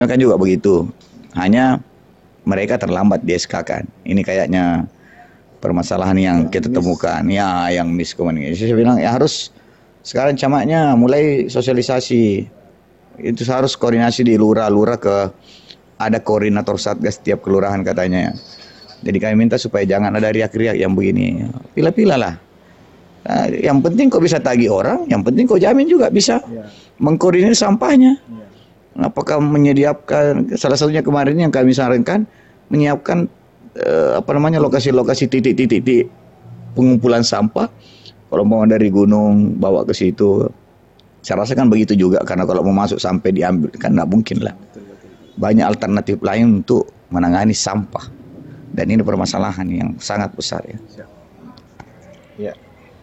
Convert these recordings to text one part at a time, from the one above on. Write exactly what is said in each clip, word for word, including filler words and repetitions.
kan juga begitu. Hanya mereka terlambat di S K kan. Ini kayaknya permasalahan yang kita temukan. Ya, yang miskomunikasi. Saya bilang ya harus sekarang camatnya mulai sosialisasi. Itu harus koordinasi di lurah-lurah ke ada koordinator satgas setiap kelurahan katanya. Jadi kami minta supaya jangan ada riak-riak yang begini. Pilih-pilih lah. Nah, yang penting kok bisa tagih orang, yang penting kok jamin juga bisa ya. Mengkoordinir sampahnya. Ya. Apakah menyediakan, salah satunya kemarin yang kami sarankan, menyiapkan eh, apa namanya lokasi-lokasi titik-titik di pengumpulan sampah. Kalau mau dari gunung bawa ke situ, saya rasa kan begitu juga, karena kalau mau masuk sampai diambil kan nggak mungkin lah. Banyak alternatif lain untuk menangani sampah, dan ini permasalahan yang sangat besar ya. Ya.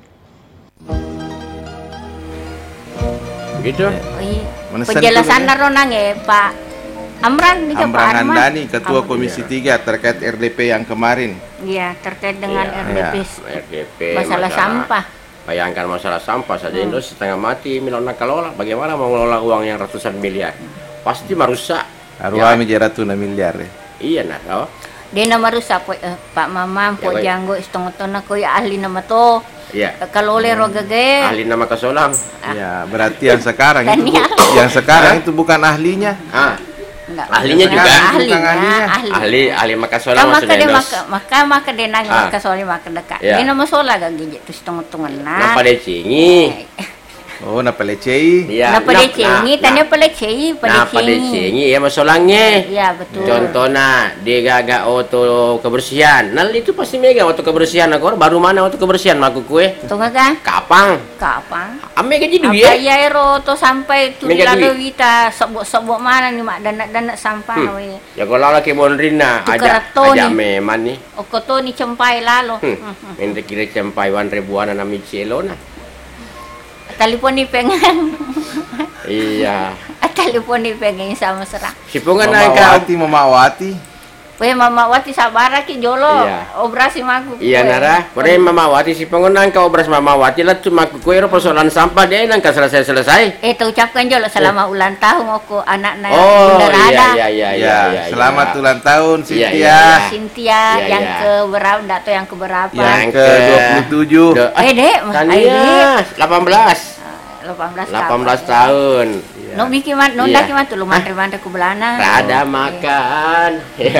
Begitu. Penjelasan naronang ya Pak Amran nih Pak Amran Arman. Handani, Ketua Amran, Komisi ya. tiga terkait R D P yang kemarin. Iya, terkait dengan ya, R D P, ya. R D P masalah, masalah sampah. Bayangkan masalah sampah saja hmm. Indonesia setengah mati Milona kelola. Bagaimana mau ngelola uang yang ratusan miliar? Pasti merusak. Arwah ya. Ratusan miliar ya. Iya nah, oh. Dia nama rusak po, eh, Pak Mamam, po ya, janggo istong-tona ko ya ahli nama to. Iya. Kalau oleh rogage. Ahli nama kasolang. Ah. Ya, berarti yang sekarang itu yang sekarang itu bukan ahlinya. Ah. Enggak, ahlinya juga ahlinya, ahlinya. ahli ahli ahli makasola maka dia maka maka maka dia nang ah. makasola maka dekat ya. Dia nama sola gagit terus tunggu-tunggu nah napa decingi oh napa lecei ya napa decingi tanya apa lecei napa decingi ya masolangnya ya betul contohnya dia gaga auto kebersihan nah itu pasti mega auto kebersihan aku baru mana auto kebersian maku kue tunggu kan kapang kapang ame gaji duit ya ya ero to sampai tu lalu kita sebok-sebok mana nih mak dana-dana sampah hmm. we ya kalau lagi monrina aja aja memang nih oko to ni cempai lalo hmm. Ente kira cempai wan ribuan na micelo na telepon ni pengen iya telepon ni pengen sama serang sipungan na Mamawati Mamawati Weh Mamawati sabara ki jolo iya. Obrasi maku iya nara kore Mamawati sipungan nangka obras Mamawati lah cuma kuero persoalan sampah dia nangka selesai-selesai eh ucapkan jolo selama oh. ulang tahun aku anak na oh iya iya iya iya ya, selamat iya. ulang tahun Cynthia iya, iya, iya. Cynthia iya, yang iya. ke berapa atau yang ke berapa yang ke dua puluh tujuh eh dek delapan belas delapan belas tahun. Ya. No bikin mat, no dak mat lu mantre-mantre ku belana. Ada makan.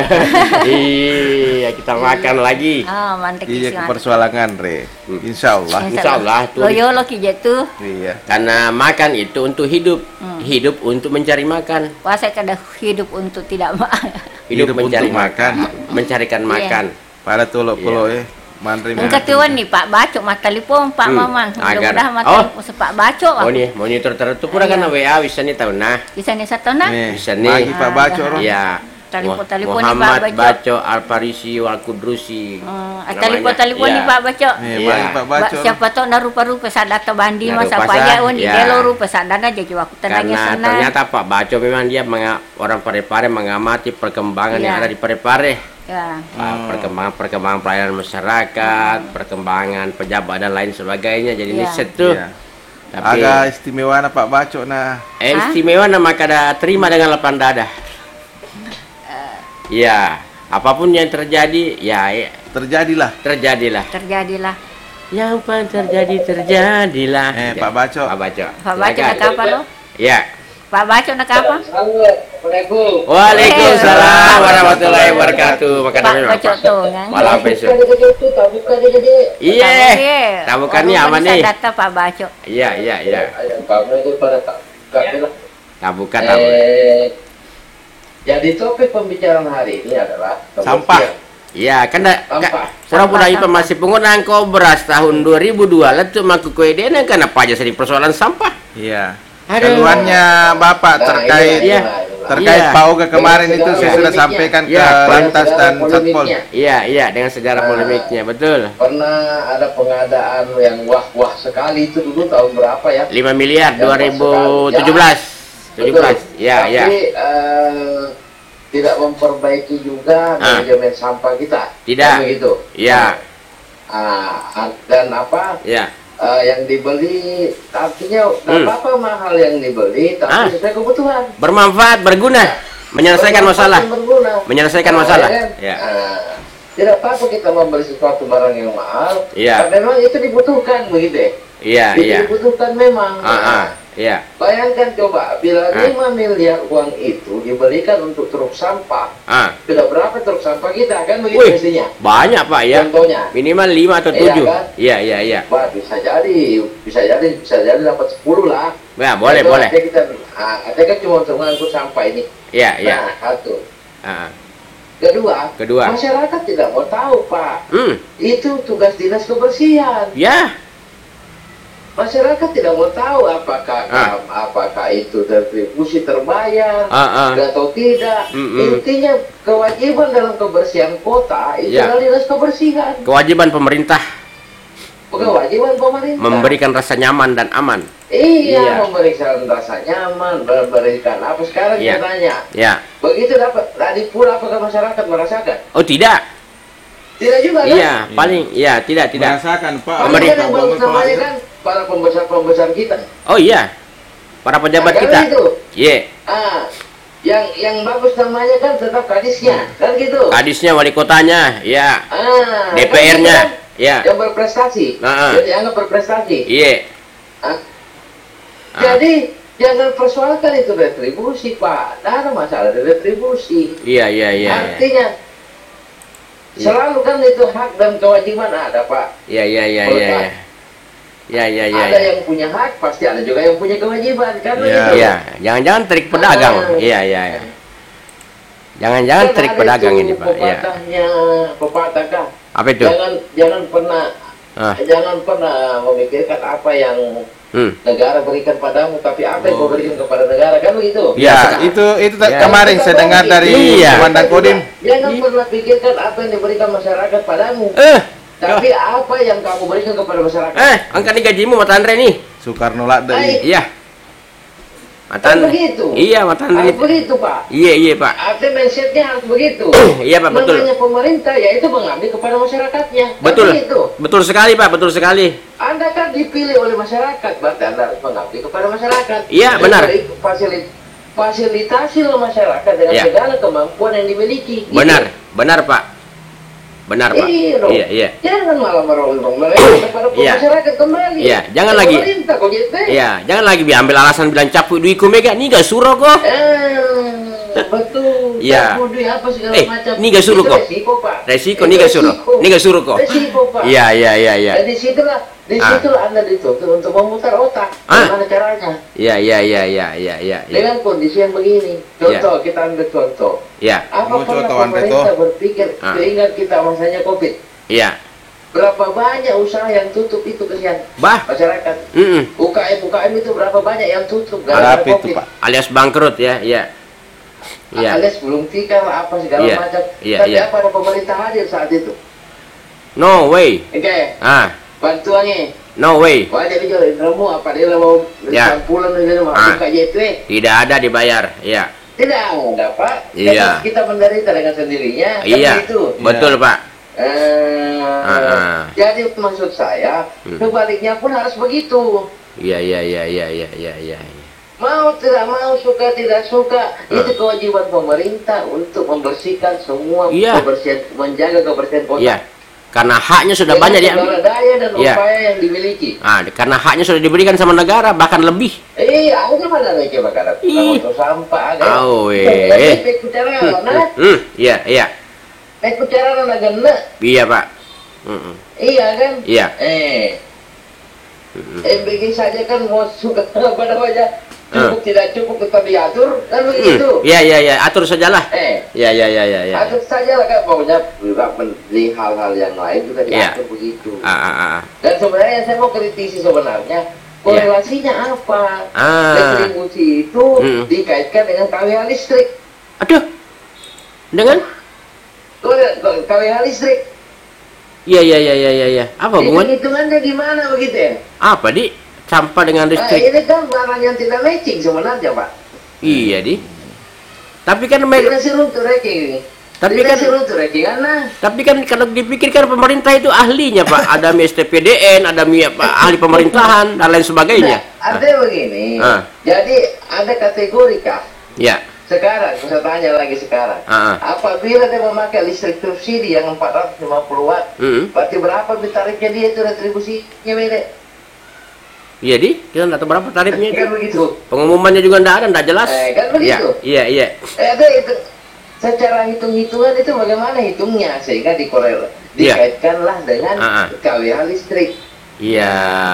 Iya, kita makan lagi. Oh, mantre iya kepersoalangan re. Insyaallah. Insyaallah tuh. Lo yo lo ki jatuh. Iya. Karena makan itu untuk hidup. Hmm. Hidup untuk mencari makan. Puasa kada hidup untuk tidak makan. Hidup, hidup mencari makan, mencarikan makan. Pada tolok-tolok ya. Mantri ketuan nih Pak Bacok mata telepon Pak hmm. Mamang mudah-mudahan mata oh. telepon Pak Bacok oh nih monitor tertutup pura kan W A bisa nih tahu nah bisa nih satu nah bisa nih bagi Pak Bacok ya telepon-telepon nih Pak Bacok Al-Farisi Wal Kudrusi telepon-telepon nih Pak Bacok Pak Bacok siapa tahu na rupa-rupa sadata bandi masa paya on igelo rupa sadana jadi waktu tenangnya sana karena ternyata Pak Bacok memang dia orang Parepare mengamati perkembangan yang ada di Parepare. Ya. Hmm. Perkembangan perkembangan pelayanan masyarakat, hmm. perkembangan pejabat dan lain sebagainya. Jadi ya. Ini setu. Ya. Tapi agak istimewa na Pak Bacok nah. Eh, istimewa nama kada terima dengan lapang dada. Iya, uh. apapun yang terjadi, ya, ya terjadilah. Terjadilah. Terjadilah. Yang pun terjadi terjadilah. Eh, Pak Bacok. Pak Bacok. Pak Bacok nak apa lo? Ya. Pak Bacok nak apa? Assalamualaikum. Waalaikumsalam warahmatullahi wabarakatuh. Makan Pak Bacok tuh kan. Malam besok. Iya. Tabukannya aman nih. Data Pak Bacok. Iya, iya, iya. Tabukan tabu. Jadi topik pembicaraan hari ini adalah sampah. Iya, kan pura-pura itu masih penggunaan beras tahun dua ribu dua letu maku kue dia kan apa aja sering persoalan sampah. Iya. Keluhannya Bapak terkait nah, iya. terkait iya. Pauga kemarin itu saya sudah sampaikan iya. ke Lantas dan Satpol. Iya, iya dengan sejarah nah, polemiknya, betul. Pernah ada pengadaan yang wah-wah sekali itu dulu tahun berapa ya? lima miliar dua ribu tujuh belas. tujuh belas. Iya, iya. Tapi uh, tidak memperbaiki juga ah. manajemen sampah kita. Tidak. Begitu. Iya. Uh, dan apa? Iya. Uh, yang dibeli artinya hmm. apa-apa mahal yang dibeli tapi ah. sesuai kebutuhan bermanfaat berguna Menyelesaikan masalah. Berguna. Menyelesaikan Nah, masalah. ya kan? Ya. Nah, tidak apa-apa kita membeli sesuatu barang yang mahal. Iya. Karena memang itu dibutuhkan begitu ya. Iya, Itu iya. dibutuhkan memang. Ah, ah. Iya. Bayangkan coba, bila Ah. lima miliar uang itu diberikan untuk truk sampah, Ah. sudah berapa truk sampah kita, kan begitu Wih, mestinya? banyak Pak ya. Contohnya. Minimal lima atau Iya, tujuh. kan? Iya, iya, iya. Wah, bisa jadi, bisa jadi, bisa jadi dapat sepuluh lah. Ya, boleh, Itu boleh. artinya kita, ah, artinya kan cuma untuk mengangkut sampah ini. Iya, iya. Nah, satu. Ah. Kedua, Kedua. masyarakat tidak mau tahu, Pak. Hmm. Itu tugas dinas kebersihan. Ya. Masyarakat tidak mau tahu apakah Ah. apakah itu retribusi terbayar Ah, ah. atau tidak. Mm-mm. Intinya kewajiban dalam kebersihan kota itu Ya. adalah dinas kebersihan. Kewajiban pemerintah Kewajiban pemerintah. memberikan rasa nyaman dan aman. Iya, Iya. memberikan rasa nyaman, memberikan apa sekarang Iya. saya tanya. Ya. Begitu dapat tadi pula apakah masyarakat merasakan? Oh, tidak. Tidak juga kan? Iya, paling iya, tidak, tidak. Merasakan Pak. Paling Pemerintah. kan yang bagus namanya kan para pembesar-pembesar kita. Oh iya. Para pejabat Nah, kita. kan itu. Iya. Ah, yang yang bagus namanya kan tetap kadisnya, kan gitu. Kadisnya, wali kotanya, ya. Ah, D P R-nya, kan gitu kan? ya. Yang berprestasi, Nah, yang dianggap berprestasi. Iya. Ah. Ah. Jadi jangan persoalkan itu retribusi, Pak. Tidak ada masalah dari retribusi. Iya, iya, iya. iya. Artinya Iya. selalu kan itu hak dan kewajiban ada, Pak. Iya, iya, iya, iya. iya. Ya, ya, ya. Ada ya. yang punya hak, pasti ada juga yang punya kewajiban, kan Iya. begitu? Iya, jangan-jangan trik pedagang. Ah. Iya, iya, iya. Jangan-jangan Kan trik ada pedagang itu ini, Pak. Iya. Pepatahnya, pepatah kan. Apa itu? Jangan jangan pernah Ah. jangan pernah memikirkan apa yang Hmm. negara berikan padamu, tapi apa yang kau berikan kepada negara, kan begitu? Iya, Ya, sekarang. itu itu ta- Ya. kemarin saya dengar dari Iya. Komandan Kodim. Jangan Iya. pernah pikirkan apa yang diberikan masyarakat padamu, Eh, tapi apa yang kamu berikan kepada masyarakat. eh, angkat nih gajimu, Mata Andre nih. Soekarno Lada. Baik. Iya. Mata Kan Andre. begitu. Iya, Mata Andre. Harus begitu, Pak. Iya, iya, Pak. Artinya mindsetnya harus begitu. Iya, Pak, betul. Namanya pemerintah yaitu mengabdi kepada masyarakatnya. Kan Betul. begitu. Betul sekali, Pak. Betul sekali. Anda kan dipilih oleh masyarakat, berarti Anda harus mengabdi kepada masyarakat. Iya, benar. Memberi Fasilit, fasilitasi masyarakat dengan Iya. segala kemampuan yang dimiliki. Gitu. Benar, benar, Pak. Benar, Pak. Iya, dong. Iya, iya. Jangan malah merondong mereka kepada Iya. masyarakat kembali. Iya, jangan Ke lagi. Pemerintah kok gitu. Iya, jangan lagi ambil alasan bilang capu duiku mega, nih gak suruh kok. Eh, betul. Iya. Campur duit apa segala Eh, macam. ini nggak suruh Itu kok. Resiko, Pak. Resiko, Itu nih gak suruh. resiko. Nih gak suruh kok. Resiko, Pak. Iya, iya, iya, iya. Dan di situlah, di Ah. situlah Anda dituntut untuk memutar otak. Ah. Bagaimana caranya? Iya, iya, iya, iya, iya, iya. iya. Dengan kondisi yang begini. Contoh, kita ambil contoh. Iya, Apa Mau pernah contoh, Ante, pemerintah toh? berpikir, Ah. keingat kita masanya COVID. iya. Berapa banyak usaha yang tutup itu kesian Bah. masyarakat. Mm-mm. U K M U K M itu berapa banyak yang tutup Ada gara-gara apa itu, COVID. Pak? Alias bangkrut ya, iya. Iya. Alias belum tikar lah apa segala Iya. macam. Iya, Tapi iya. apa ada pemerintah hadir saat itu? No way. Oke, Ah, bantuannya. no way. Wah jadi jual ilmu apa dia mau Ya. campuran ini mau Ah. buka J T W. Tidak ada dibayar. Iya. Tidak mau dapat. Iya. Kita menderita dengan sendirinya. Kan Iya. begitu. Betul, Pak. Eh, Ah. Jadi maksud saya Hmm. sebaliknya pun harus begitu. Iya, iya, iya, iya, iya, iya, iya. Mau tidak mau, suka tidak suka, Ah. itu kewajiban pemerintah untuk membersihkan semua Iya. kebersihan, menjaga kebersihan kota. Iya. Karena haknya sudah Dengan banyak segala diambil. daya dan Iya. upaya yang dimiliki. Ah, karena haknya sudah diberikan sama negara, bahkan lebih. Eh, aku mana lagi bakal Ih. untuk sampah kan? Au, eh. Naik bicara Hmm, mana? hmm, iya, iya. Naik bicara mana gana? Iya, Pak. Mm-mm. Iya kan? Iya. Eh, Mm-mm. M B G saja kan mau suka apa namanya? Cukup Ah. tidak cukup tetap diatur kan Hmm, begitu? Iya, iya, iya. Atur sajalah. Eh, Iya, iya, iya, iya, iya. atur saja lah kan maunya juga di hal-hal yang lain juga Iya. diatur begitu. Ah, ah, ah. Dan sebenarnya yang saya mau kritisi sebenarnya korelasinya apa? Ah. Retribusi itu Mm. dikaitkan dengan K W H listrik. Aduh. Dengan? Kore- ko- K W H listrik. Iya, iya, iya, iya, iya, iya. Apa hubungan? Hitung-hitungannya gimana begitu ya? Apa, Di? Sampah dengan Nah, listrik. ini kan barang yang tidak matching sebenarnya, Pak. Iya, Di. Tapi kan me- Tidak suruh tuh ranking ini. Tapi Tidak kan- suruh tuh ranking karena tapi kan kalau dipikirkan pemerintah itu ahlinya, Pak. Ada M S T P D N, ada M I A, Pak, ahli pemerintahan dan lain sebagainya. Nah, artinya begini. Ah. Jadi ada kategori kah? Ya. sekarang, saya tanya lagi sekarang, uh-uh. apabila dia memakai listrik subsidi yang empat ratus lima puluh watt, uh-huh. berarti berapa tarifnya dia itu retribusinya beda? Iya di, kita nggak tahu berapa tarifnya itu. Kan begitu. Pengumumannya juga nggak ada, nggak jelas. Eh, kan begitu. Iya, iya. iya. Eh, itu, secara hitung-hitungan itu bagaimana hitungnya sehingga dikorel, dikaitkanlah dengan uh-uh. K W H listrik. Iya.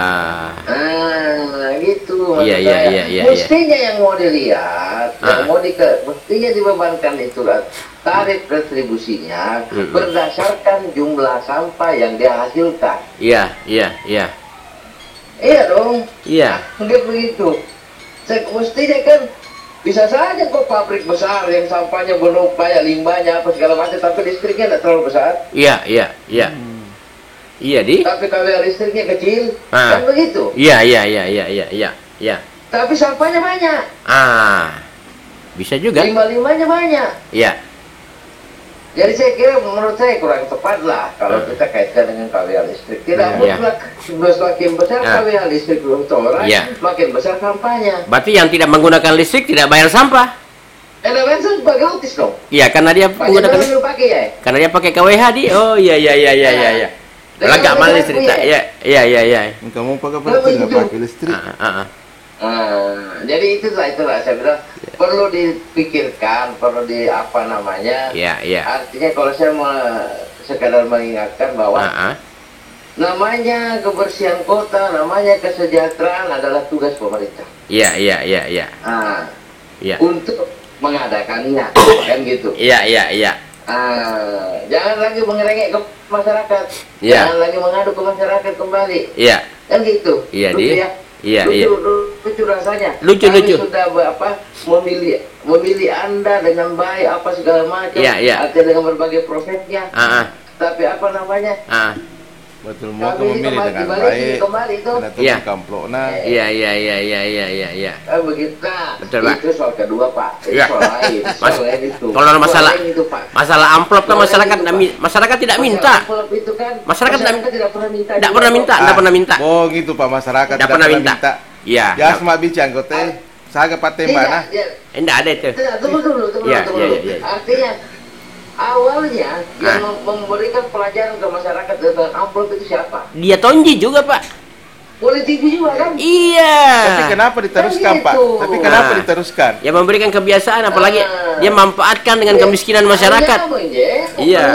Ah, gitu. Iya, iya, iya, iya. Mestinya yang mau dilihat, uh. yang mau di, mestinya dibebankan itu tarif retribusinya uh-uh. berdasarkan jumlah sampah yang dia hasilkan. Iya, iya, iya. Iya dong. Iya. Mungkin begitu. Mestinya kan bisa saja kok pabrik besar yang sampahnya belum banyak limbahnya apa segala macam, tapi listriknya tidak terlalu besar. Iya, iya, iya. Hmm. Iya di. Tapi kalau listriknya kecil, ah. kan begitu. Iya, iya, iya, iya, iya, iya, iya. Tapi sampahnya banyak. Ah, bisa juga. Limbah-limbahnya banyak. Iya. Jadi saya kira menurut saya kurang tepat lah kalau hmm. kita kaitkan dengan K W H listrik. Tidak yeah. mutlak semakin besar yeah. K W H listrik untuk orang, yeah. makin besar sampahnya. Berarti yang tidak menggunakan listrik tidak bayar sampah? Tidak bayar sampah gratis dong. Iya, karena dia menggunakan listrik. Pakai, ya? Karena dia pakai K W H di. Oh iya iya iya iya iya. iya. Agak mahal listrik. Iya iya iya iya. Kamu pakai berarti nggak pakai listrik? Ah, ah, ah. Hmm, jadi itulah itulah saya bilang yeah. perlu dipikirkan, perlu di apa namanya. Iya yeah, iya. Yeah. Artinya kalau saya mau sekadar mengingatkan bahwa uh -huh. namanya kebersihan kota, namanya kesejahteraan adalah tugas pemerintah. Iya iya iya iya. Ah, yeah. untuk mengadakannya, kan gitu. Iya iya iya. Ah, jangan lagi mengerengek ke masyarakat, yeah. jangan lagi mengadu ke masyarakat kembali. Iya. Kan gitu. Iya Lucu, dia. Ya? Iya, lucu, iya. Lucu, lucu rasanya. Lucu, Kami lucu. sudah apa memilih memilih Anda dengan baik apa segala macam. Iya, iya. Artinya dengan berbagai prosesnya. Uh -uh. Tapi apa namanya? Uh -uh. Betul, mau memilih dengan baik. Kembali itu. Iya. Kamplokna. Iya, iya, iya, iya, iya, iya, iya. Eh, begitu. Betul, Pak. Itu soal kedua, Pak. Itu ya. soal lain. Soal lain itu. Kalau masalah itu, Pak. masalah amplop kan masyarakat itu, masyarakat tidak minta. Amplop itu kan masyarakat, masyarakat tidak pernah minta. Tidak pernah minta, tidak pernah minta. Oh, gitu Pak, masyarakat tidak pernah minta. Iya. Ya, semua bicara anggota. Saya paten mana? Tidak ada itu. Tunggu dulu, tunggu dulu. Artinya awalnya yang ah. memberikan pelajaran ke masyarakat tentang amplop itu siapa? Dia Tonji juga, Pak. Politisi juga kan? Iya. Tapi kenapa diteruskan, Pak? Tapi kenapa nah. diteruskan? Ya memberikan kebiasaan, apalagi ah. dia manfaatkan dengan kemiskinan masyarakat. Iya.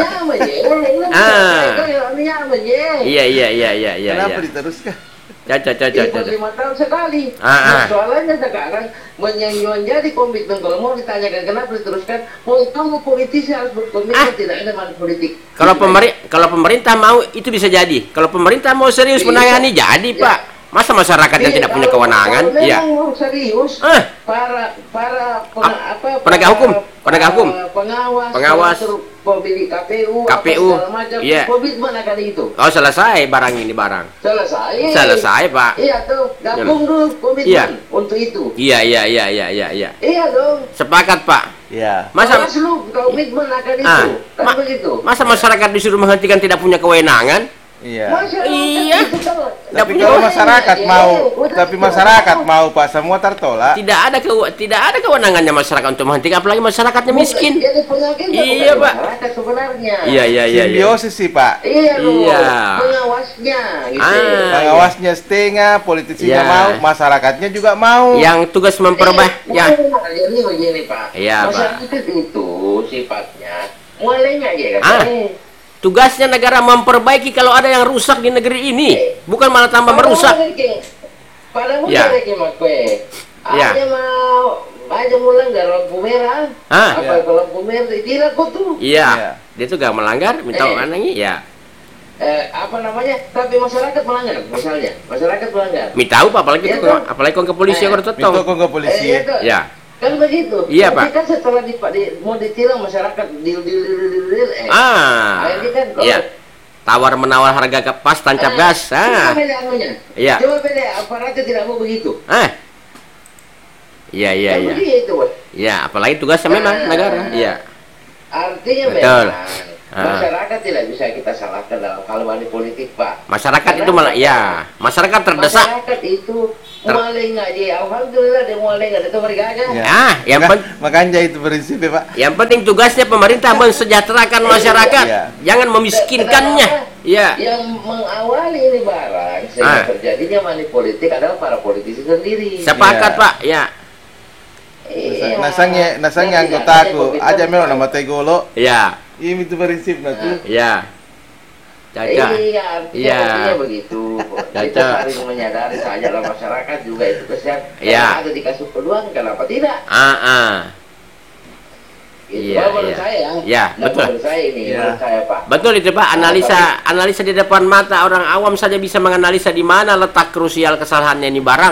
Ah. Iya, iya, iya, iya, iya. Kenapa diteruskan? Caca, caca, caca. lima tahun sekali. Ah, ah. Soalnya sekarang menjadi komitmen, kalau mau ditanyakan kenapa diteruskan, mau politisi harus berkomitmen, ah. tidak ada manfaat politik. Kalau pemerintah, kalau pemerintah mau itu bisa jadi. Kalau pemerintah mau serius menangani ya. jadi, ya. Pak. Masa masyarakat yang tidak punya kewenangan? Iya. Serius. Ah. Para para peng, apa? Penegak hukum, penegak hukum. Pengawas. Pengawas. Pemilik K P U. K P U. Iya. Komitmen akan itu. Oh, selesai barang ini barang. Selesai. Selesai, Pak. Iya tuh, gabung dulu komitmen iya. untuk itu. Iya, iya, iya, iya, iya, iya. Iya dong. Sepakat, Pak. Iya. Masa lu komitmen akan itu. Ah. Kan Ma begitu. Masa masyarakat disuruh menghentikan tidak punya kewenangan? Iya. Iya. Tapi kalau masyarakat mau, tapi masyarakat mau Pak, semua tertolak. Tidak ada ke, tidak ada kewenangannya masyarakat untuk menghentikan, apalagi masyarakatnya miskin. Iya, Pak. Sebenarnya. Iya, iya, iya. Simbiosis sih, Pak. Iya. Pengawasnya. Gitu. Ah, pengawasnya setengah, politisinya ya. mau, masyarakatnya juga mau. Yang tugas memperbaiki. Ya. Jadi begini, Pak. Iya, Pak. Masyarakat itu sifatnya mulainya aja kan. Ah. Tugasnya negara memperbaiki kalau ada yang rusak di negeri ini, bukan malah tambah merusak. Pada ya. Ya. Aja mau aja mulai nggak lampu merah. Ah. Apa kalau lampu merah tidak kok tuh. Iya. Dia tuh gak melanggar, minta eh. mana nih? Ya. Eh, apa namanya? Tapi masyarakat melanggar, misalnya masyarakat melanggar. Minta apa? Apalagi itu, apalagi kon ke polisi yang tetap. Minta kon ke polisi. Ya. Kan begitu. Iya, tapi Pak. kan setelah di, di, mau ditilang masyarakat deal deal deal deal, deal eh. Ah. Ini kan oh. Iya. Tawar menawar harga ke pas tancap ah, gas. Ah. Coba beda anunya. Iya. Coba beda aparatnya tidak mau begitu. Ah. Iya, iya, kan iya. Begitu, iya, apalagi tugasnya memang ah. negara. Iya. Artinya betul. memang Ah. Masyarakat tidak bisa kita salahkan dalam hal money politik, Pak. Masyarakat Karena itu malah ya, masyarakat terdesak. Masyarakat itu Ter- mulai ngaji, alhamdulillah dia mulai nggak ada mereka aja. Ya. Ah, yang Maka- pen- makanya itu prinsipnya, Pak. yang penting tugasnya pemerintah mensejahterakan masyarakat, Iya. jangan memiskinkannya. Ya. Yang mengawali ini barang sehingga Ah. terjadinya money politik adalah para politisi sendiri. Sepakat, Iya. Pak. Ya. Iya. Nasangnya, nasangnya Dan tidak anggota ada aku komitmen. aja memang nama tegolo. Ya. Ini itu prinsip nah tuh. Ya. Caca. Iya, artinya Iya. artinya begitu. Kita Caca. saling menyadari saja lah masyarakat juga itu kesian. Iya. Kalau ada dikasih peluang, kenapa tidak? Ah, ah. Gitu. Iya, Kalau menurut iya. saya, Iya, dan betul. menurut saya ini, Iya. menurut saya Pak. Betul itu, Pak. Analisa analisa di depan mata orang awam saja bisa menganalisa di mana letak krusial kesalahannya ini barang.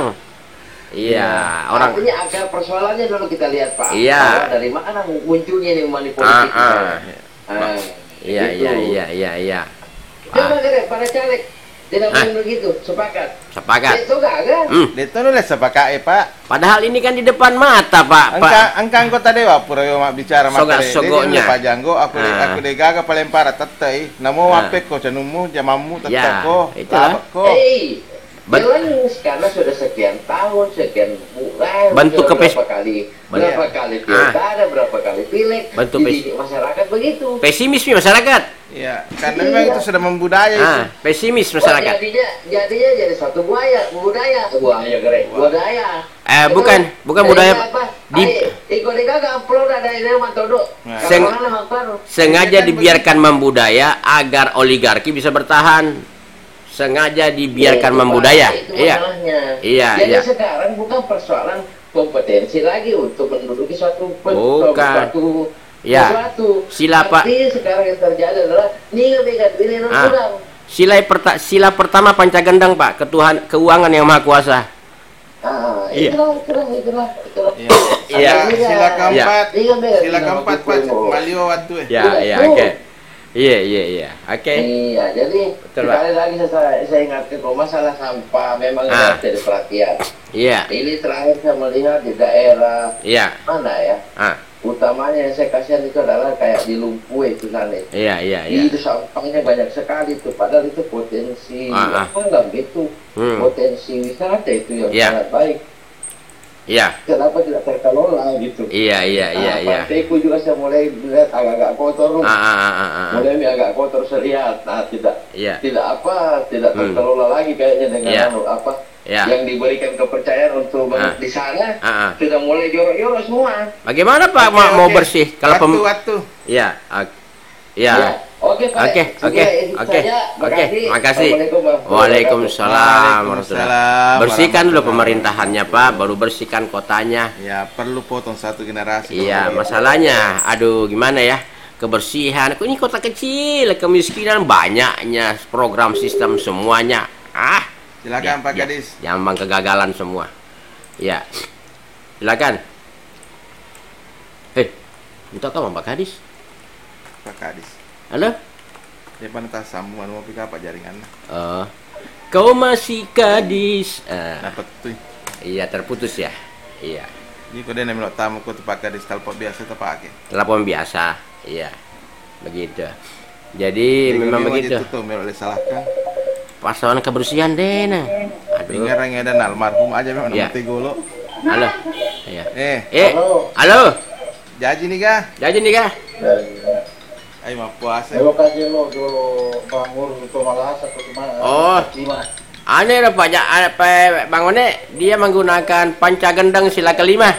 Iya, orang Artinya akar persoalannya dulu kita lihat Pak. Iya. Bahwa dari mana munculnya ini money Ah, politik? ah. Ah, Iya, gitu. iya, iya, iya, iya. Coba Ah, kira para caleg tidak Ah. boleh begitu, sepakat. sepakat. Itu kagak. Hmm. Itu nulis sepakai, Pak. Padahal ini kan di depan mata, Pak. Pak. Angka angka anggota dewa pura yo mak bicara Soga- materi. sogonya. Pak Janggo aku Ah. aku degaga paling parah tetai. Namo Ah. wape ko canumu jamamu Ya, tetai ko. itulah. Labak ko. Eh, Ben- jelas karena sudah sekian tahun, sekian bulan, Bentuk sudah kepes- berapa kali, Ben- berapa kali pilkada, berapa kali pileg, Bentuk pes- dididik masyarakat begitu. Pesimis nih masyarakat. Iya, karena memang itu sudah membudaya itu. Ah, pesimis Oh, masyarakat. jadinya, jadinya jadi suatu budaya, budaya, budaya keren, budaya. Eh, Itu bukan, kan bukan jadinya budaya. apa? Di- Di, ikut dikagak upload ada ini mantodo. Nah. Seng- Kalau Sengaja dibiarkan membudaya agar oligarki bisa bertahan. Sengaja dibiarkan membudaya. Itu Iya. masalahnya. Iya, Jadi iya. sekarang bukan persoalan kompetensi lagi untuk menduduki suatu pen- Bukan. suatu Iya. sesuatu. Sila, Pak. Tapi sekarang yang terjadi adalah nih begat ini Ah. kurang. Sila, perta- sila pertama pancagendang, Pak, ketuhan keuangan yang maha kuasa. Ah, Iya. itulah, itulah, itulah, itulah. Iya. Iya. Sila, sila keempat. Iya, begat. Sila keempat, Pak. Malio waktu eh. Ya, Iya, iya, tuh. oke. Iya, iya, iya. Oke. Iya, jadi Betul, sekali lagi saya, saya ingatkan kalau masalah sampah memang Ah. harus jadi perhatian. Iya. Ini terakhir saya melihat di daerah Iya. mana ya? Ah, Utamanya yang saya kasihan itu adalah kayak di Lumpue itu sana. iya, iya, iya. Itu sampahnya banyak sekali tuh, padahal itu potensi Ah, ah. alam itu, Hmm. potensi wisata itu yang Iya. sangat baik. Iya. Kenapa tidak terkelola gitu? Iya, iya, iya, Ah, iya. Partaiku juga saya mulai melihat agak-agak kotor, Ah, ah, ah, ah, ah. mulai agak kotor seriat. Nah, tidak Iya. tidak apa, tidak Hmm. terkelola lagi kayaknya dengan Iya. anu, apa Iya. yang diberikan kepercayaan untuk Ah. di sana Ah, ah. sudah mulai jorok-jorok semua. Bagaimana, Pak, Oke, mau, mau oke. bersih? Kalau waktu pem... waktu. Iya. ok. Iya. Ya. Oke, Pak. Oke, Sekian oke, itu oke, saja. oke. Makasih. Makasih. Assalamualaikum warahmatullahi wabarakatuh. Waalaikumsalam warahmatullahi. Waalaikumsalam Bersihkan dulu warahmatullahi. pemerintahannya, Pak, baru bersihkan kotanya. Ya, perlu potong satu generasi. Iya, dulu. masalahnya, aduh gimana ya, kebersihan. Kok ini kota kecil, kemiskinan banyaknya, program sistem semuanya. Ah, Silakan, Pak ya, Gadis. Jamang kegagalan semua. Ya, silakan. Hei, minta kamu Pak Gadis. Pak Gadis. Halo? Depan tas sambungan mau pick apa jaringan. Oh, kau masih gadis. Ah, Dapat tuh. iya terputus ya. Iya, Ini kau dia nembak tamu kau tuh Pak Gadis telepon biasa tuh pakai. telepon biasa. Iya, begitu. Jadi memang begitu. Itu tuh melok disalahkan. Pasawan kebersihan deh, nah. Aduh. Dengar yang ada almarhum aja memang Iya. nama Tegolo. Halo. Iya. Eh, Eh, Halo. halo. jaji nih kah? Jadi nih kah? Ayo mau puasa. Terima kasih lo dulu bangun untuk malas atau gimana? Oh. Gimana? Aneh lah Pak, ja- eh, Pak Bang One, dia menggunakan pancagendang sila kelima.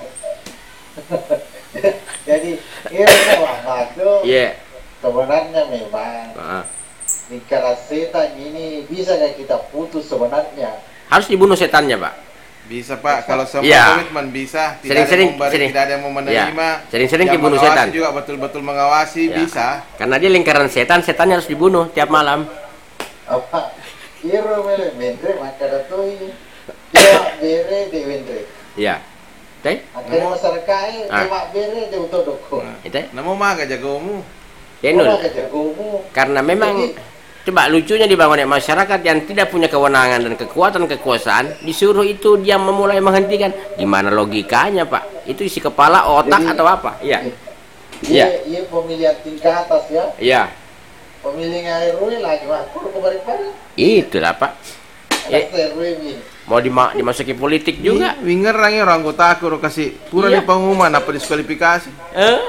Jadi ini memang itu Iya. sebenarnya memang Ah. di kala setan ini bisa nggak kita putus sebenarnya? Harus dibunuh setannya, Pak. Bisa Pak, kalau semua Iya. komitmen bisa. Tidak Sering-sering, ada yang memberi, sering. tidak ada yang mau menerima. Iya. Sering-sering Yang dibunuh mengawasi setan. juga betul-betul mengawasi Ya. bisa. Karena dia lingkaran setan, setannya harus dibunuh tiap malam. Apa? Iro mele mentre makara tuh dia bere de wentre. Iya. Teh? Akhirnya masyarakat Ah. dia bere de untuk doko. Itu. Namo mah gak jagomu. Denul. Orang kejagomu. Karena memang Jadi- coba lucunya dibangun oleh masyarakat yang tidak punya kewenangan dan kekuatan kekuasaan, disuruh itu dia memulai menghentikan. Gimana logikanya, Pak? Itu isi kepala, otak Jadi- atau apa? Iya. Iya. Iya pemilihan tingkat atas ya. Iya. Pemilihan R W lagi waktu ke Parepare. Itulah Pak. Eh, R W ini. Mau dima dimasuki politik juga. Winger orangnya orang anggota aku udah kasih pura Iya. di pengumuman apa diskualifikasi. Eh?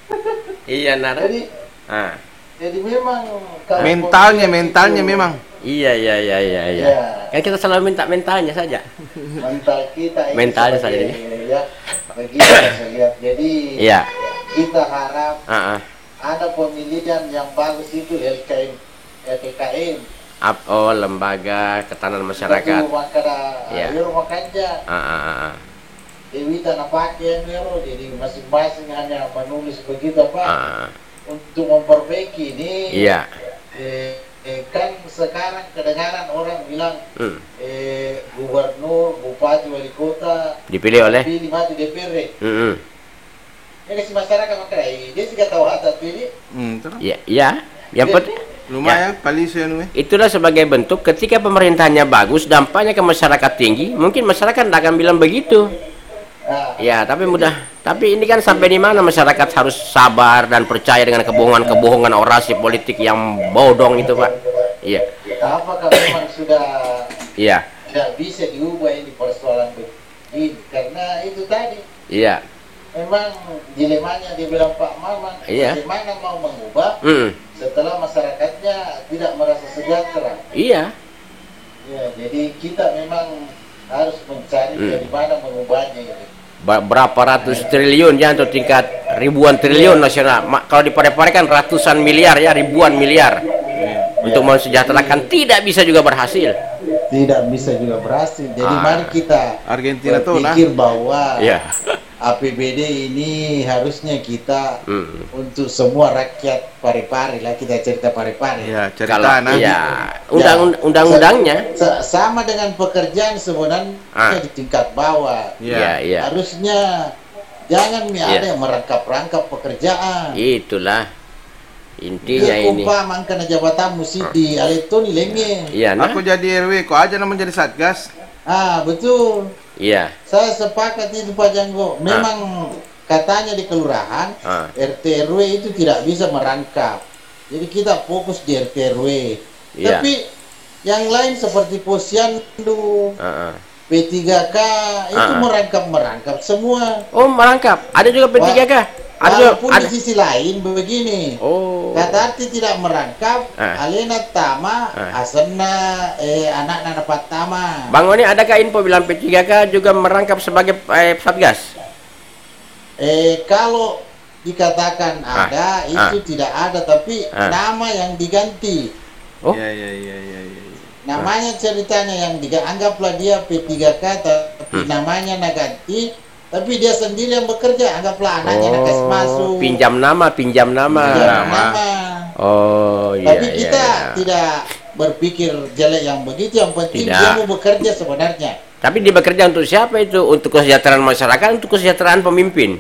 Iya Nara. Jadi, Ah. jadi memang kalau Mentalnya, pemilihan mentalnya itu, memang. Iya iya iya iya iya. Ya. Kan kita selalu minta mentalnya saja. mental kita ini Mentalnya sebagai, saja ya begitu saya lihat. Jadi Iya. kita harap Ah, ah. ada pemilihan yang bagus itu L K M, L K K M. Up, oh lembaga ketahanan masyarakat. Itu makanya Iya. ayo makanya Ah, ah, ah, ah. Dewi tanah pakai mero jadi masing-masing hanya menulis begitu Pak Ah, untuk memperbaiki ini. iya. Eh, eh, kan sekarang kedengaran orang bilang Hmm. eh, gubernur, bupati, wali kota Dipilih oleh. pilih mati D P R. Hmm, hmm. Ini si masyarakat makanya eh, dia juga tahu hati pilih. Hmm, terus. Iya, iya. Yang penting Lumayan, paling saya nu. itulah sebagai bentuk ketika pemerintahnya bagus, dampaknya ke masyarakat tinggi, mungkin masyarakat tidak akan bilang begitu. Nah, Ya, tapi mudah. Tapi ini kan sampai di mana masyarakat harus sabar dan percaya dengan kebohongan-kebohongan orasi politik yang bodong itu, Pak. Iya. apakah memang sudah Iya. tidak bisa diubah ini persoalan begini karena itu tadi Iya. memang dilemanya dibilang Pak Maman Iya. bagaimana mau mengubah Hmm. setelah masyarakatnya tidak merasa sejahtera. Iya. Ya, jadi kita memang harus mencari Hmm. dari mana mengubahnya ini. Ba- berapa ratus triliun ya untuk tingkat ribuan triliun nasional. Ma- kalau di Parepare kan ratusan miliar ya, ribuan miliar. Untuk mensejahterakan tidak bisa juga berhasil. Tidak bisa juga berhasil. Jadi Ah. mari kita Argentina tuh nah. berpikir bahwa Iya. A P B D ini harusnya kita Hmm. untuk semua rakyat Parepare lah, kita cerita Parepare. Ya, cerita Kalau nah. ya undang undang-undangnya Sa- sama dengan pekerjaan sebenarnya Ah. di tingkat bawah. ya ya Harusnya jangan mi Iya. ada yang merangkap-rangkap pekerjaan. itulah intinya Dia ini. umpama karena jabatan mesti di aletoni lenge. Iya nah. Aku jadi R W, kok aja namanya jadi satgas. Ah, betul. Iya. Saya sepakat itu Pak Janggo. Memang katanya di kelurahan Ah. R T R W itu tidak bisa merangkap. Jadi kita fokus di R T R W. Iya. Tapi yang lain seperti Posyandu, Ah, ah. P tiga K itu Ah. merangkap-merangkap semua. Oh, merangkap. Ada juga P tiga K. Ada juga Walaupun ada. di sisi lain begini. Oh. Kata arti tidak merangkap, Ah. alena tama, Ah. asana eh, anak-anak dapat tama. Bang Oni, adakah info bilang P tiga K juga merangkap sebagai eh, satgas? Eh kalau dikatakan Ah. ada, itu tidak ada, tapi Ah. nama yang diganti. Oh. Iya, iya, iya, iya, iya. Namanya ceritanya yang diganti, anggaplah dia P tiga K, tapi Hmm. namanya naganti, tapi dia sendiri yang bekerja, anggaplah anaknya nak kasih masuk. Oh, pinjam nama, pinjam nama. Pinjam nama. nama. Oh, iya Tapi iya. kita iya. tidak berpikir jelek yang begitu, yang penting Tidak. dia mau bekerja sebenarnya. Tapi dia bekerja untuk siapa itu? Untuk kesejahteraan masyarakat, untuk kesejahteraan pemimpin.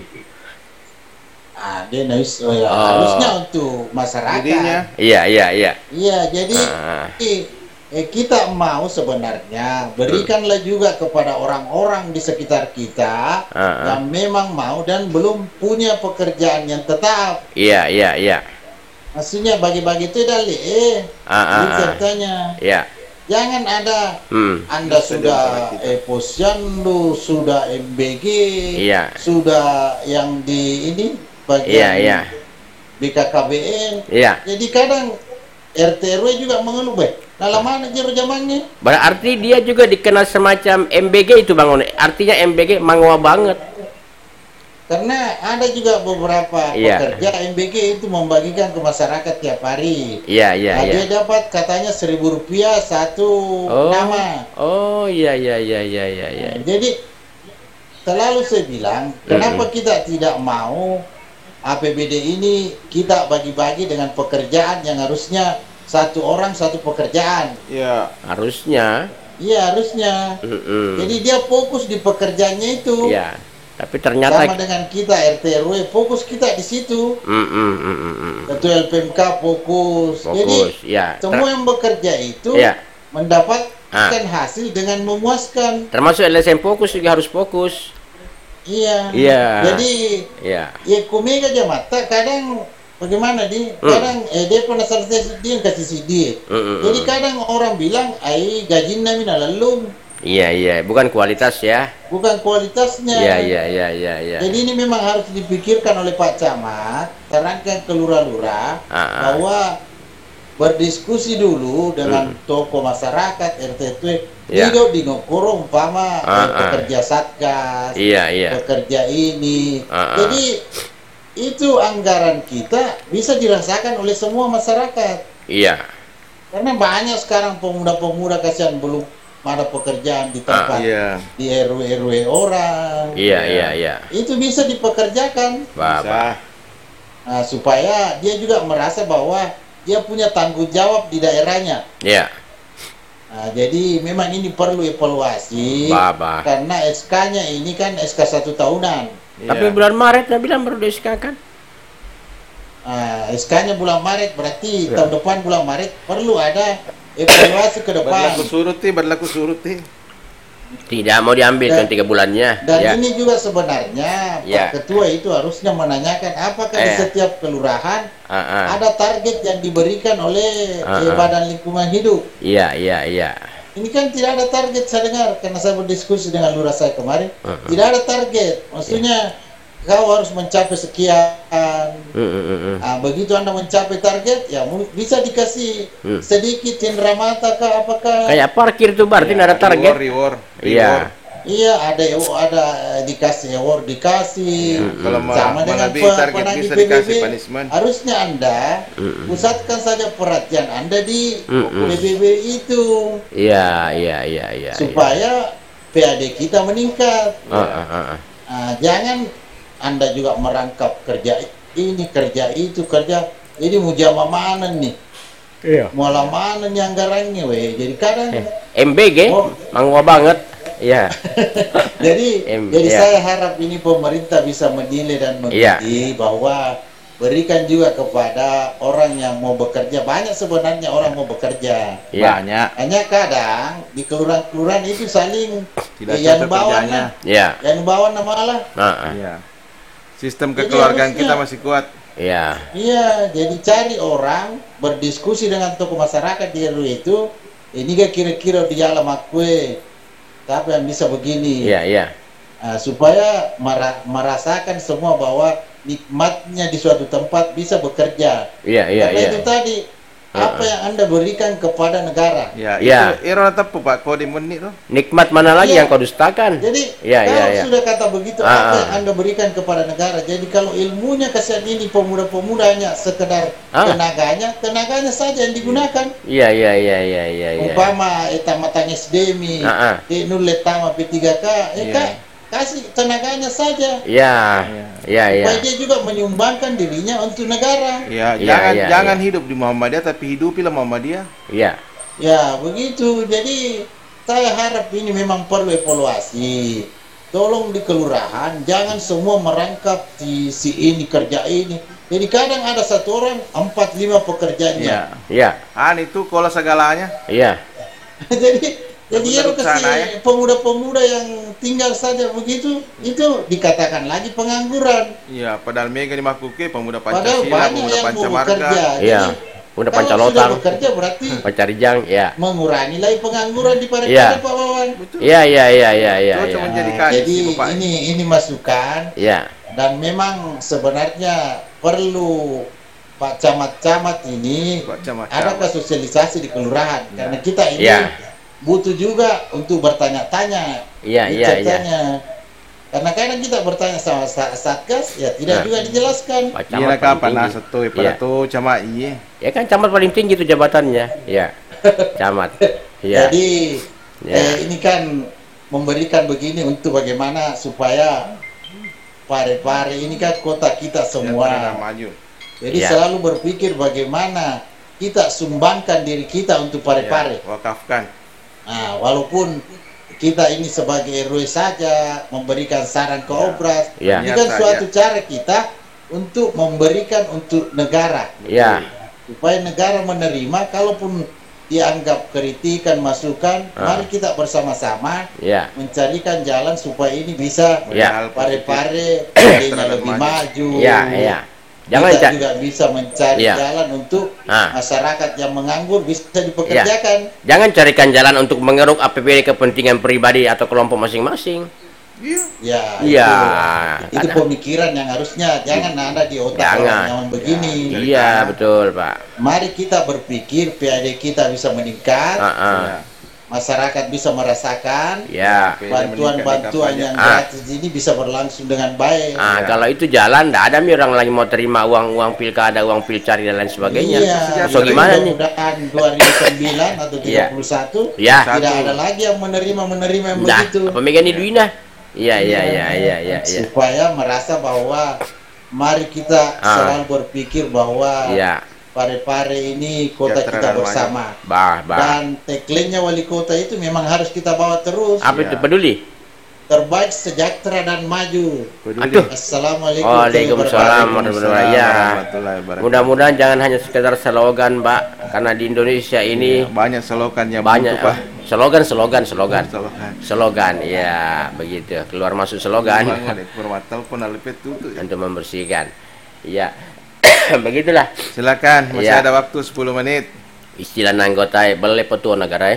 Ah, dia harus, oh ya, Oh. harusnya untuk masyarakat. Jadinya Iya, iya, iya. Iya, jadi Ah. eh, kita mau sebenarnya berikanlah juga kepada orang-orang di sekitar kita Ah, ah. yang memang mau dan belum punya pekerjaan yang tetap. Iya, iya, iya. Maksudnya bagi-bagi itu dali eh Ah, ah, ini ah. ceritanya. Iya. Jangan ada Hmm. Anda Bisa sudah diantara kita. eh, Posyandu, sudah M B G, Iya. sudah yang di ini Iya, bagian iya. B K K B N. Iya. Jadi kadang R T R W juga mengeluh, "Beh, dalam mana jero zamannya?" Berarti dia juga dikenal semacam M B G itu Bang Oni. Artinya M B G mangwa banget. Karena ada juga beberapa Iya. pekerja M B G itu membagikan ke masyarakat tiap hari. Iya, iya, Nah, iya. dia dapat katanya seribu rupiah satu Oh. nama. Oh, iya, iya, iya, iya, iya, iya. Jadi selalu saya bilang, kenapa kita tidak mau A P B D ini kita bagi-bagi dengan pekerjaan yang harusnya satu orang satu pekerjaan. ya Harusnya. Iya harusnya. Mm-mm. Jadi dia fokus di pekerjaannya itu. Iya. Tapi ternyata Sama dengan kita R T R W fokus kita di situ. Mm-mm, mm-mm, mm. Ketua L P M K fokus. Jadi Fokus, ya. semua Ter- yang bekerja itu Iya. mendapatkan Ah. hasil dengan memuaskan. Termasuk L S M fokus juga harus fokus. Iya. Iya. Jadi Iya. ya kumega aja mata kadang bagaimana di kadang eh, dia pernah selesai dia kasih C D. Mm-mm. Jadi kadang orang bilang ai gajinya mina lalu Iya, iya, bukan kualitas ya. bukan kualitasnya. Iya, iya, iya, iya, iya. Jadi ini memang harus dipikirkan oleh Pak Camat, terangkan ke lurah-lurah Ah, ah. bahwa berdiskusi dulu dengan tokoh masyarakat R T T Ya. tidak di ngokoro umpama Ah, eh, ah. pekerja satgas, Iya, iya. pekerja ini. Ah, ah. Jadi itu anggaran kita bisa dirasakan oleh semua masyarakat. Iya. Karena banyak sekarang pemuda-pemuda kasihan belum ada pekerjaan di tempat Iya. di R W R W orang. Iya, iya, iya. Itu bisa dipekerjakan. Bapak. Nah, supaya dia juga merasa bahwa dia punya tanggung jawab di daerahnya. Iya. Nah, jadi memang ini perlu evaluasi Bapak. karena S K-nya ini kan S K satu tahunan. Tapi Iya. bulan Maret dia bilang baru di S K kan? Nah, S K-nya bulan Maret berarti Ya. tahun depan bulan Maret perlu ada evaluasi ke depan. Berlaku surut nih, berlaku surut nih. Tidak mau diambil Dan- kan tiga bulannya. Dan Ya. ini juga sebenarnya Ya. Pak Ketua itu harusnya menanyakan apakah di Eh. setiap kelurahan Ah, ah. ada target yang diberikan oleh Ah, eh, ah. Badan Lingkungan Hidup. Iya, iya, iya. Ini kan tidak ada target saya dengar karena saya berdiskusi dengan lurah saya kemarin. Ah, ah. Tidak ada target. Maksudnya kau harus mencapai sekian. Mm, mm, mm, mm. Nah, begitu Anda mencapai target ya mu- bisa dikasih Hmm. sedikit cendera mata kah apakah? Kayak parkir tuh berarti nggak ada target. Reward, reward. Iya. Iya, ada ada eh, dikasih award dikasih. Hmm. Kalau mau Sama dengan melebihi pe- target penagih bisa P B B. dikasih punishment. Harusnya Anda Mm-mm. pusatkan saja perhatian Anda di Mm-mm. P B B itu Iya, iya, iya, iya. supaya P A D kita meningkat. Iya. Ah, ah, ah, ah. Nah, jangan Anda juga merangkap kerja ini, kerja itu, kerja ini mau jama mana nih? Iya. Muala mana nih anggarannya, weh. Jadi kadang Eh, M B G, Oh. mangwa banget. Iya. jadi Em, jadi iya. saya harap ini pemerintah bisa menilai dan Iya. mengerti bahwa berikan juga kepada orang yang mau bekerja. Banyak sebenarnya orang mau bekerja. Iya. Banyak. Hanya kadang di kelurahan-kelurahan itu saling Tidak eh, yang cocok bawa kerjanya. Iya. yang bawa malah. Ah, ah. Iya. Sistem Jadi kekeluargaan harusnya- kita masih kuat. Iya. Iya, jadi cari orang berdiskusi dengan tokoh masyarakat di R W itu. Ini gak kira-kira di alam aku tapi yang bisa begini. Iya, iya. Nah, supaya mera- merasakan semua bahwa nikmatnya di suatu tempat bisa bekerja. Iya, iya, Karena iya. itu tadi apa yang Anda berikan kepada negara. Ya, Iya. itu era tepu Pak kode menit tuh. Nikmat mana lagi Iya. yang kau dustakan? Jadi Iya, kalau iya, iya. sudah kata begitu Ah, apa ah. yang Anda berikan kepada negara. Jadi kalau ilmunya kasihan ini pemuda-pemudanya sekedar Ah. tenaganya, tenaganya saja yang digunakan. Iya, iya, iya, iya, iya, iya. Umpama eta matang S D mi, Ah, ah. di nulet tama P tiga K, eh Iya. Kak, kasih tenaganya saja. Iya. Iya, iya. Supaya dia juga menyumbangkan dirinya untuk negara. Ya, Iya, jangan iya, jangan iya. hidup di Muhammadiyah tapi hidupilah Muhammadiyah. Iya. Ya, begitu. Jadi saya harap ini memang perlu evaluasi. Tolong di kelurahan jangan semua merangkap di si ini kerja ini. Jadi kadang ada satu orang empat lima pekerjaannya. Iya. Iya. Han itu kalau segalanya. Iya. jadi jadi ya Menurut kasih sana, ya. pemuda-pemuda yang tinggal saja begitu itu dikatakan lagi pengangguran. Iya, padahal mega dimakuke pemuda Padahal Pancasila, banyak pemuda yang mau Pancamarga. bekerja. Iya. Jadi, Udah kalau sudah pancalotang, bekerja berarti pancarijang, ya. mengurangi lagi pengangguran di pada Iya. Pak Wawan. Iya, iya, iya, iya, iya. Itu iya. cuma jadi Nah, kain jadi sih, Bapak. ini ini masukan Iya. dan memang sebenarnya perlu Pak Camat-Camat ini Pak Camat-Camat. adakah sosialisasi di kelurahan karena kita ini Iya. butuh juga untuk bertanya-tanya. Iya, iya, iya. Bertanya. Karena kadang kita bertanya sama sa- satgas ya tidak Nah. juga dijelaskan. Pak Iya Camat lah kapan paling nah tinggi. satu pada Iya. tuh cama iya. Ya kan camat paling tinggi itu jabatannya. Iya. Camat. Iya. Jadi Ya. eh, ini kan memberikan begini untuk bagaimana supaya Pare-Pare ini kan kota kita semua. Semua maju. Jadi Ya. selalu berpikir bagaimana kita sumbangkan diri kita untuk Pare-Pare. Ya, wakafkan. Nah, walaupun kita ini sebagai R W saja memberikan saran ke obras, Ya. ini kan Nyata, suatu cara kita untuk memberikan untuk negara Iya. supaya negara menerima kalaupun dianggap kritikan, masukan, Ah. mari kita bersama-sama Ya. mencarikan jalan supaya ini bisa Ya. pare-pare jadinya lebih maju. Iya, iya. Jangan kita Cak. juga bisa mencari Iya. jalan untuk Ah. masyarakat yang menganggur bisa dipekerjakan. Jangan carikan jalan untuk mengeruk A P B D kepentingan pribadi atau kelompok masing-masing. Ya, Iya. itu, itu pemikiran yang harusnya jangan ada di otak Jangan. orang yang begini. Iya, betul, Pak. Mari kita berpikir P A D kita bisa meningkat, Ah, ah. masyarakat bisa merasakan, Ya. bantuan-bantuan yang Ah. gratis ini bisa berlangsung dengan baik. Ah, kalau itu jalan, tidak ada nih orang lagi mau terima uang-uang pilkada, uang pilcari dan lain sebagainya. Iya, So gimana nih? mudah-mudahan dua ribu sembilan atau tiga puluh satu Ya. tidak ada lagi yang menerima-menerima yang Nah, begitu. pemegang Duina. Iya, iya, iya, iya, iya, iya. Supaya merasa bahwa mari kita Ah. selalu berpikir bahwa Iya. Pare-Pare ini kota Sejahtera kita dan bersama. Bah, bah. Dan tagline-nya wali kota itu memang harus kita bawa terus. Apa itu peduli? Terbaik, sejahtera dan maju. Aduh. Assalamualaikum Waalaikumsalam warahmatullahi Waalaikumsalam wabarakatuh. Ya. warahmatullahi wabarakatuh. Mudah-mudahan jangan hanya sekedar slogan, Mbak, karena di Indonesia ini Banyak slogan yang banyak buntu, Pak. slogan, slogan, slogan, Slogan. slogan. Ya, begitu. Keluar masuk slogan Telepon alipet tutup. untuk membersihkan. Ya, begitulah. Silakan, masih Iya. ada waktu sepuluh menit. Istilah anggota boleh petua negara ya.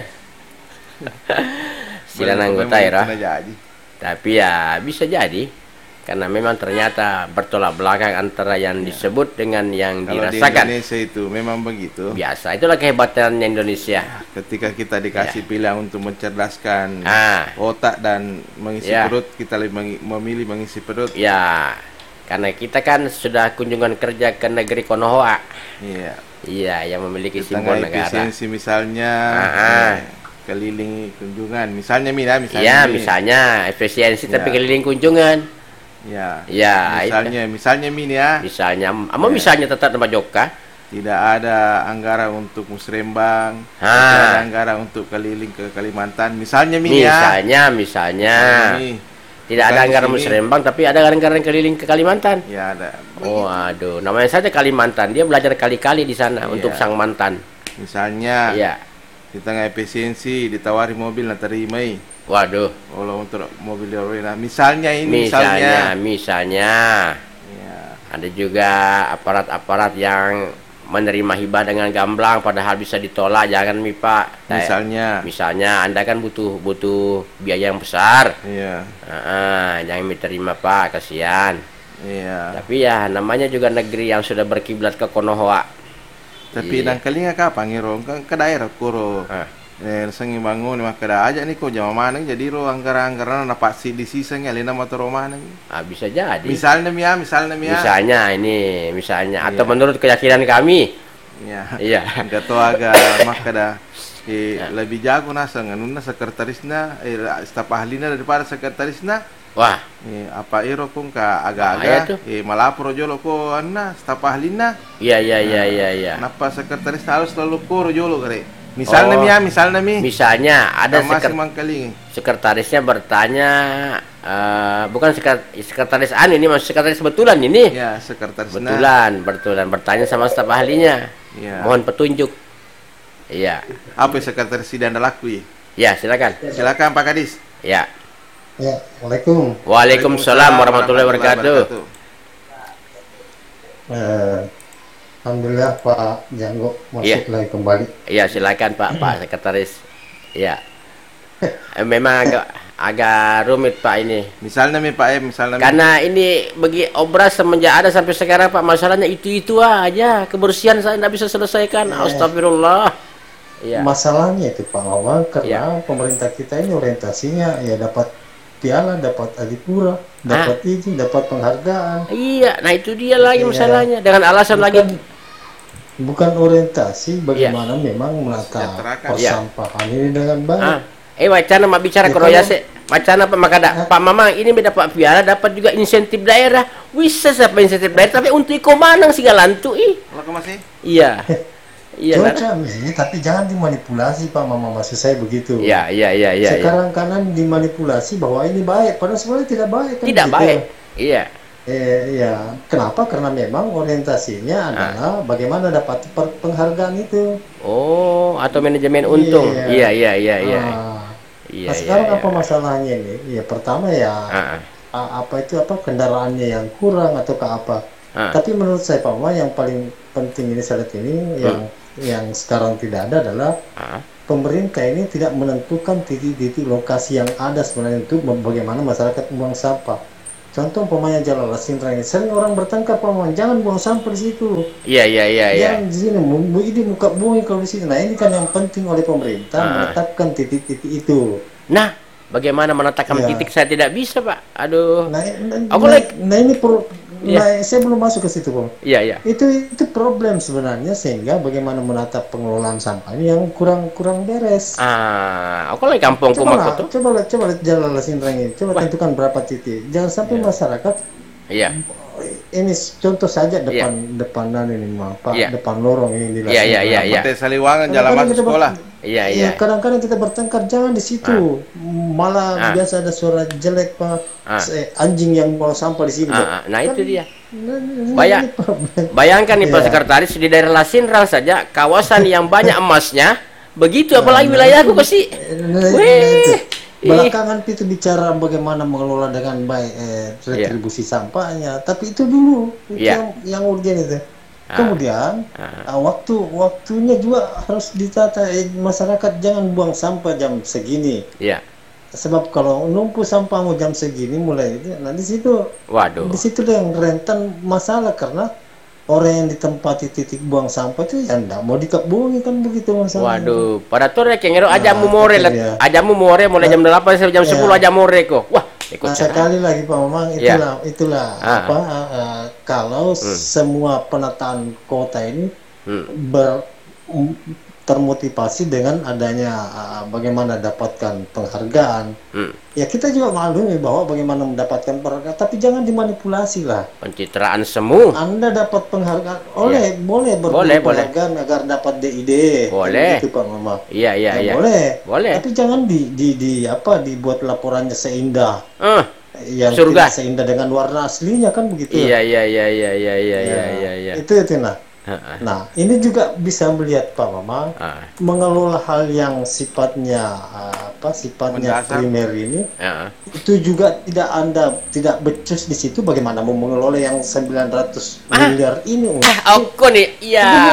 Istilah Boleh, anggota memang ya. kena jadi. Tapi ya bisa jadi karena memang ternyata bertolak belakang antara yang disebut dengan yang Kalau di dirasakan. Indonesia itu memang begitu. Biasa, itulah kehebatan Indonesia. Ketika kita dikasih pilihan untuk mencerdaskan Ah, otak dan mengisi Ya. perut, kita lebih mengi- memilih mengisi perut. ya. Karena kita kan sudah kunjungan kerja ke negeri Konoha. Iya. Iya, yang memiliki Kita simbol nggak negara. efisiensi misalnya Ah, ah. eh, keliling kunjungan. Misalnya Mina, misalnya. Iya, Mi. misalnya efisiensi tapi Ya. keliling kunjungan. Ya. Ya, Misalnya, misalnya Min ya, Misalnya, ama Ya. misalnya tetap nama Joka. tidak ada anggaran untuk musrembang, Ah. tidak ada anggaran untuk keliling ke Kalimantan. Misalnya Min ya. Misalnya, misalnya. Nih, Tidak kita ada di anggaran sini. musrembang tapi ada anggaran keliling ke Kalimantan. Ya ada. Oh, aduh, namanya saja Kalimantan. Dia belajar kali-kali di sana Iya. untuk sang mantan. Misalnya Iya. kita nggak efisiensi, ditawari mobil nggak terima. Waduh. Kalau untuk mobil Orena, misalnya ini, Misalnya, misalnya. misalnya Ya. ada juga aparat-aparat yang menerima hibah dengan gamblang padahal bisa ditolak, jangan mi Pak. Saya- Misalnya. misalnya Anda kan butuh butuh biaya yang besar. Iya. Ah, jangan diterima Pak, kasihan. Iya. Tapi ya namanya juga negeri yang sudah berkiblat ke Konoha. Tapi Iya. nang kalinya kapan ngiro kan ke daerah kuro. Ah. Eh sengi bangun mah kada aja nih kok jama mana jadi ro anggaran-anggaran na pasti di sisa ngalina motor mana. Ah, bisa jadi. Misalnya Mia, misalnya Mia. Misalnya ini, misalnya atau Iya. menurut keyakinan kami. Ya. Iya. Enggak tahu agak mah kada eh, lebih jago nasa nganuna sekretarisnya eh staf ahlina daripada sekretarisnya. Wah, Eh, apa iro kong ka Bahaya aga-aga tuh. eh malapro jolo ko anna staf ahlina. iya iya iya iya iya. Kenapa sekretaris harus selalu kuro jolo kare. Misalnya Oh. Mia, misalnya Mi. Misalnya ada Sama sekret- si Mangkaling. sekretarisnya bertanya, eh, bukan sekret- sekretaris anu ini, mas sekretaris betulan ini. Ya, sekretarisnya. Betulan, betulan bertanya sama staf ahlinya. Ya. Mohon petunjuk. Iya. Apa yang sekretaris sidang anda lakui? Ya, silakan. Silakan Pak Kadis. Ya. Ya, Waalaikumsalam. Waalaikumsalam warahmatullahi wabarakatuh. Eh, Alhamdulillah Pak Janggo masuk Iya. lagi kembali. Iya, silakan Pak, Pak Sekretaris. Iya. Eh, Memang agak agak rumit Pak ini. Misalnya Mi Pak, eh, misalnya Mi. Karena ini bagi obras semenjak ada sampai sekarang Pak, masalahnya itu-itu aja. Kebersihan saya tidak bisa selesaikan. Astagfirullah. Iya. Masalahnya itu Pak Wawan karena Iya. pemerintah kita ini orientasinya ya dapat piala, dapat adipura, dapat izin, dapat penghargaan. Iya, nah itu dia lagi Iya. masalahnya. Dengan alasan Bukan- lagi Bukan orientasi bagaimana memang menata Sejahterakan. Iya. persampahan ini dengan baik. ah, eh wacana mak bicara Ya, ke Roya kalau- se. Wacana Pak Makada, Pak Mamang ini dapat piala, dapat juga insentif daerah. Bisa siapa insentif daerah tapi untuk iko manang sigalantu ih. Kalau kau masih? Iya. Iya, kan? Cocok sih, tapi jangan dimanipulasi Pak Mama, maksud saya begitu. Iya, iya, iya, iya. iya. Sekarang kanan dimanipulasi bahwa ini baik, padahal sebenarnya tidak baik kan Tidak gitu. baik. Iya. Eh, ya, kenapa? Karena memang orientasinya adalah ah. bagaimana dapat penghargaan itu. Oh, atau manajemen untung. Iya, iya, iya, iya. Ah. Iya, nah, sekarang iya, apa iya. masalahnya ini? Ya, pertama ya ah. apa itu apa kendaraannya yang kurang atau ke apa? Ah. Tapi menurut saya Pak Mama yang paling penting ini saat ini hmm. yang yang sekarang tidak ada adalah ah. pemerintah ini tidak menentukan titik-titik lokasi yang ada sebenarnya itu bagaimana masyarakat buang sampah. Contoh umpamanya Jalan Lasindrang ini sering orang bertengkar paman, jangan buang sampah di situ. Iya iya iya. Jangan ya. di sini, ini muka bumi kalau di sini. Nah ini kan yang penting oleh pemerintah uh. menetapkan titik-titik itu. Nah, bagaimana menetapkan ya. titik saya tidak bisa Pak. Aduh. Nah, nah, aku nah, like. nah ini perlu. Ya. Nah, saya belum masuk ke situ, Bang. Iya, iya. Itu itu problem sebenarnya sehingga bagaimana menata pengelolaan sampah ini yang kurang kurang beres. Ah, aku lagi kampung Kumak itu. Coba lihat, coba lihat Jalan Lasindrang ini. Coba Wah. tentukan berapa titik. Jangan sampai ya. masyarakat. Iya. Ini contoh saja depan ya. depanan ini, Pak. Ya. Depan lorong ini di Lasindrang. Iya, iya, iya, iya. Seperti Saliwangan jalan masuk sekolah. Iya, iya. Ya, kadang-kadang kita bertengkar jangan di situ. Ah. Malah ah. biasa ada suara jelek Pak. Ah. Anjing yang bawa sampah di sini. Ah, ah. Nah, kan, itu dia. Bayang, bayangkan nih Pak yeah. Sekretaris di daerah Lasindrang saja kawasan yang banyak emasnya. Begitu apalagi wilayahku sih. Wih. Belakangan itu bicara bagaimana mengelola dengan baik eh, retribusi yeah. sampahnya. Tapi itu dulu itu yeah. yang, yang urgen itu. Kemudian ah. uh, waktu waktunya juga harus ditata eh, masyarakat jangan buang sampah jam segini. Iya. Sebab kalau numpuk sampahmu jam segini mulai itu, nah di situ, waduh. Di situ yang rentan masalah karena orang yang ditempati titik buang sampah itu yang tidak mau dikebungi kan begitu masalah. Waduh, pada tuh ya kengero aja mu more lah, aja mu more mulai jam delapan sampai jam sepuluh aja more kok. Wah. Ikut nah, sekali lagi Pak Mamang itulah ya. itulah ah. apa uh, kalau hmm. semua penataan kota ini hmm. ber, um, termotivasi dengan adanya uh, bagaimana dapatkan penghargaan hmm. ya kita juga maklumi bahwa bagaimana mendapatkan penghargaan tapi jangan dimanipulasi lah pencitraan semu Anda dapat penghargaan oleh ya. boleh boleh penghargaan agar dapat D I D boleh itu Pak Mama iya iya ya, iya boleh boleh tapi jangan di di, di apa dibuat laporannya seindah uh, yang surga tidak seindah dengan warna aslinya kan begitu iya iya iya iya iya iya iya iya ya. itu itu nah Uh-uh. Nah, ini juga bisa melihat Pak Mama uh. mengelola hal yang sifatnya uh, apa sifatnya Mendasar. primer ini, uh. itu juga tidak Anda tidak becus di situ bagaimana mau mengelola yang sembilan ratus ah. miliar ini. Ah, aku nih, iya.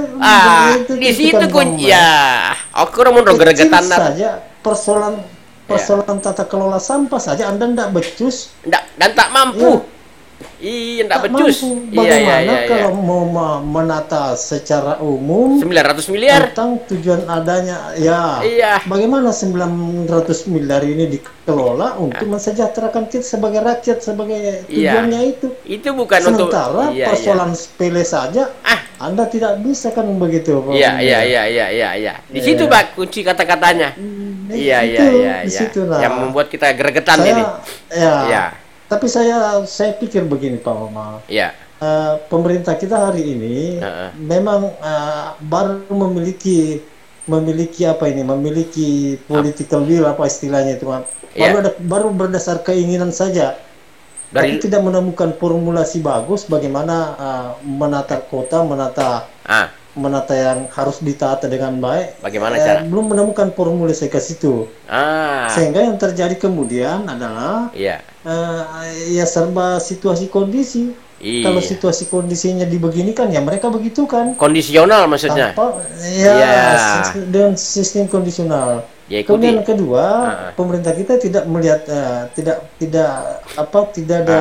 Ah, di situ kunci ya. Aku mau gregetan saja persoalan persoalan tata kelola sampah saja Anda tidak becus. Ndak, dan tak mampu. Ya. Iya, enggak becus. Bagaimana iya, iya, iya, kalau iya. mau menata secara umum sembilan ratus miliar tentang tujuan adanya ya. Iya. Bagaimana sembilan ratus miliar ini dikelola untuk nah. mensejahterakan kita sebagai rakyat sebagai tujuannya iya. itu. Itu bukan Sementara untuk sementara iya, persoalan iya. sepele saja ah. Anda tidak bisa kan begitu Pak. Iya, iya, iya, iya, iya, iya. Di situ iya. Pak kunci kata-katanya. Hmm, iya, iya, iya, iya. Nah. Yang membuat kita gregetan Saya, ini. Ya. Iya. Tapi saya saya pikir begini Pak Mama. Ya. Uh, pemerintah kita hari ini uh-uh. memang uh, baru memiliki memiliki apa ini memiliki political will apa istilahnya itu Pak. Baru ya. ada, baru berdasar keinginan saja. Dari... Tapi tidak menemukan formulasi bagus bagaimana uh, menata kota, menata ah. menata yang harus ditata dengan baik. Bagaimana uh, cara? Belum menemukan formulasi ke situ. Ah. Sehingga yang terjadi kemudian adalah ya. Uh, ya serba situasi kondisi. Iya. Kalau situasi kondisinya dibeginikan ya mereka begitu kan. Kondisional maksudnya. Tanpa, ya, ya. Dengan sistem kondisional. Ya, kemudian kedua, uh-uh. pemerintah kita tidak melihat uh, tidak tidak apa tidak ada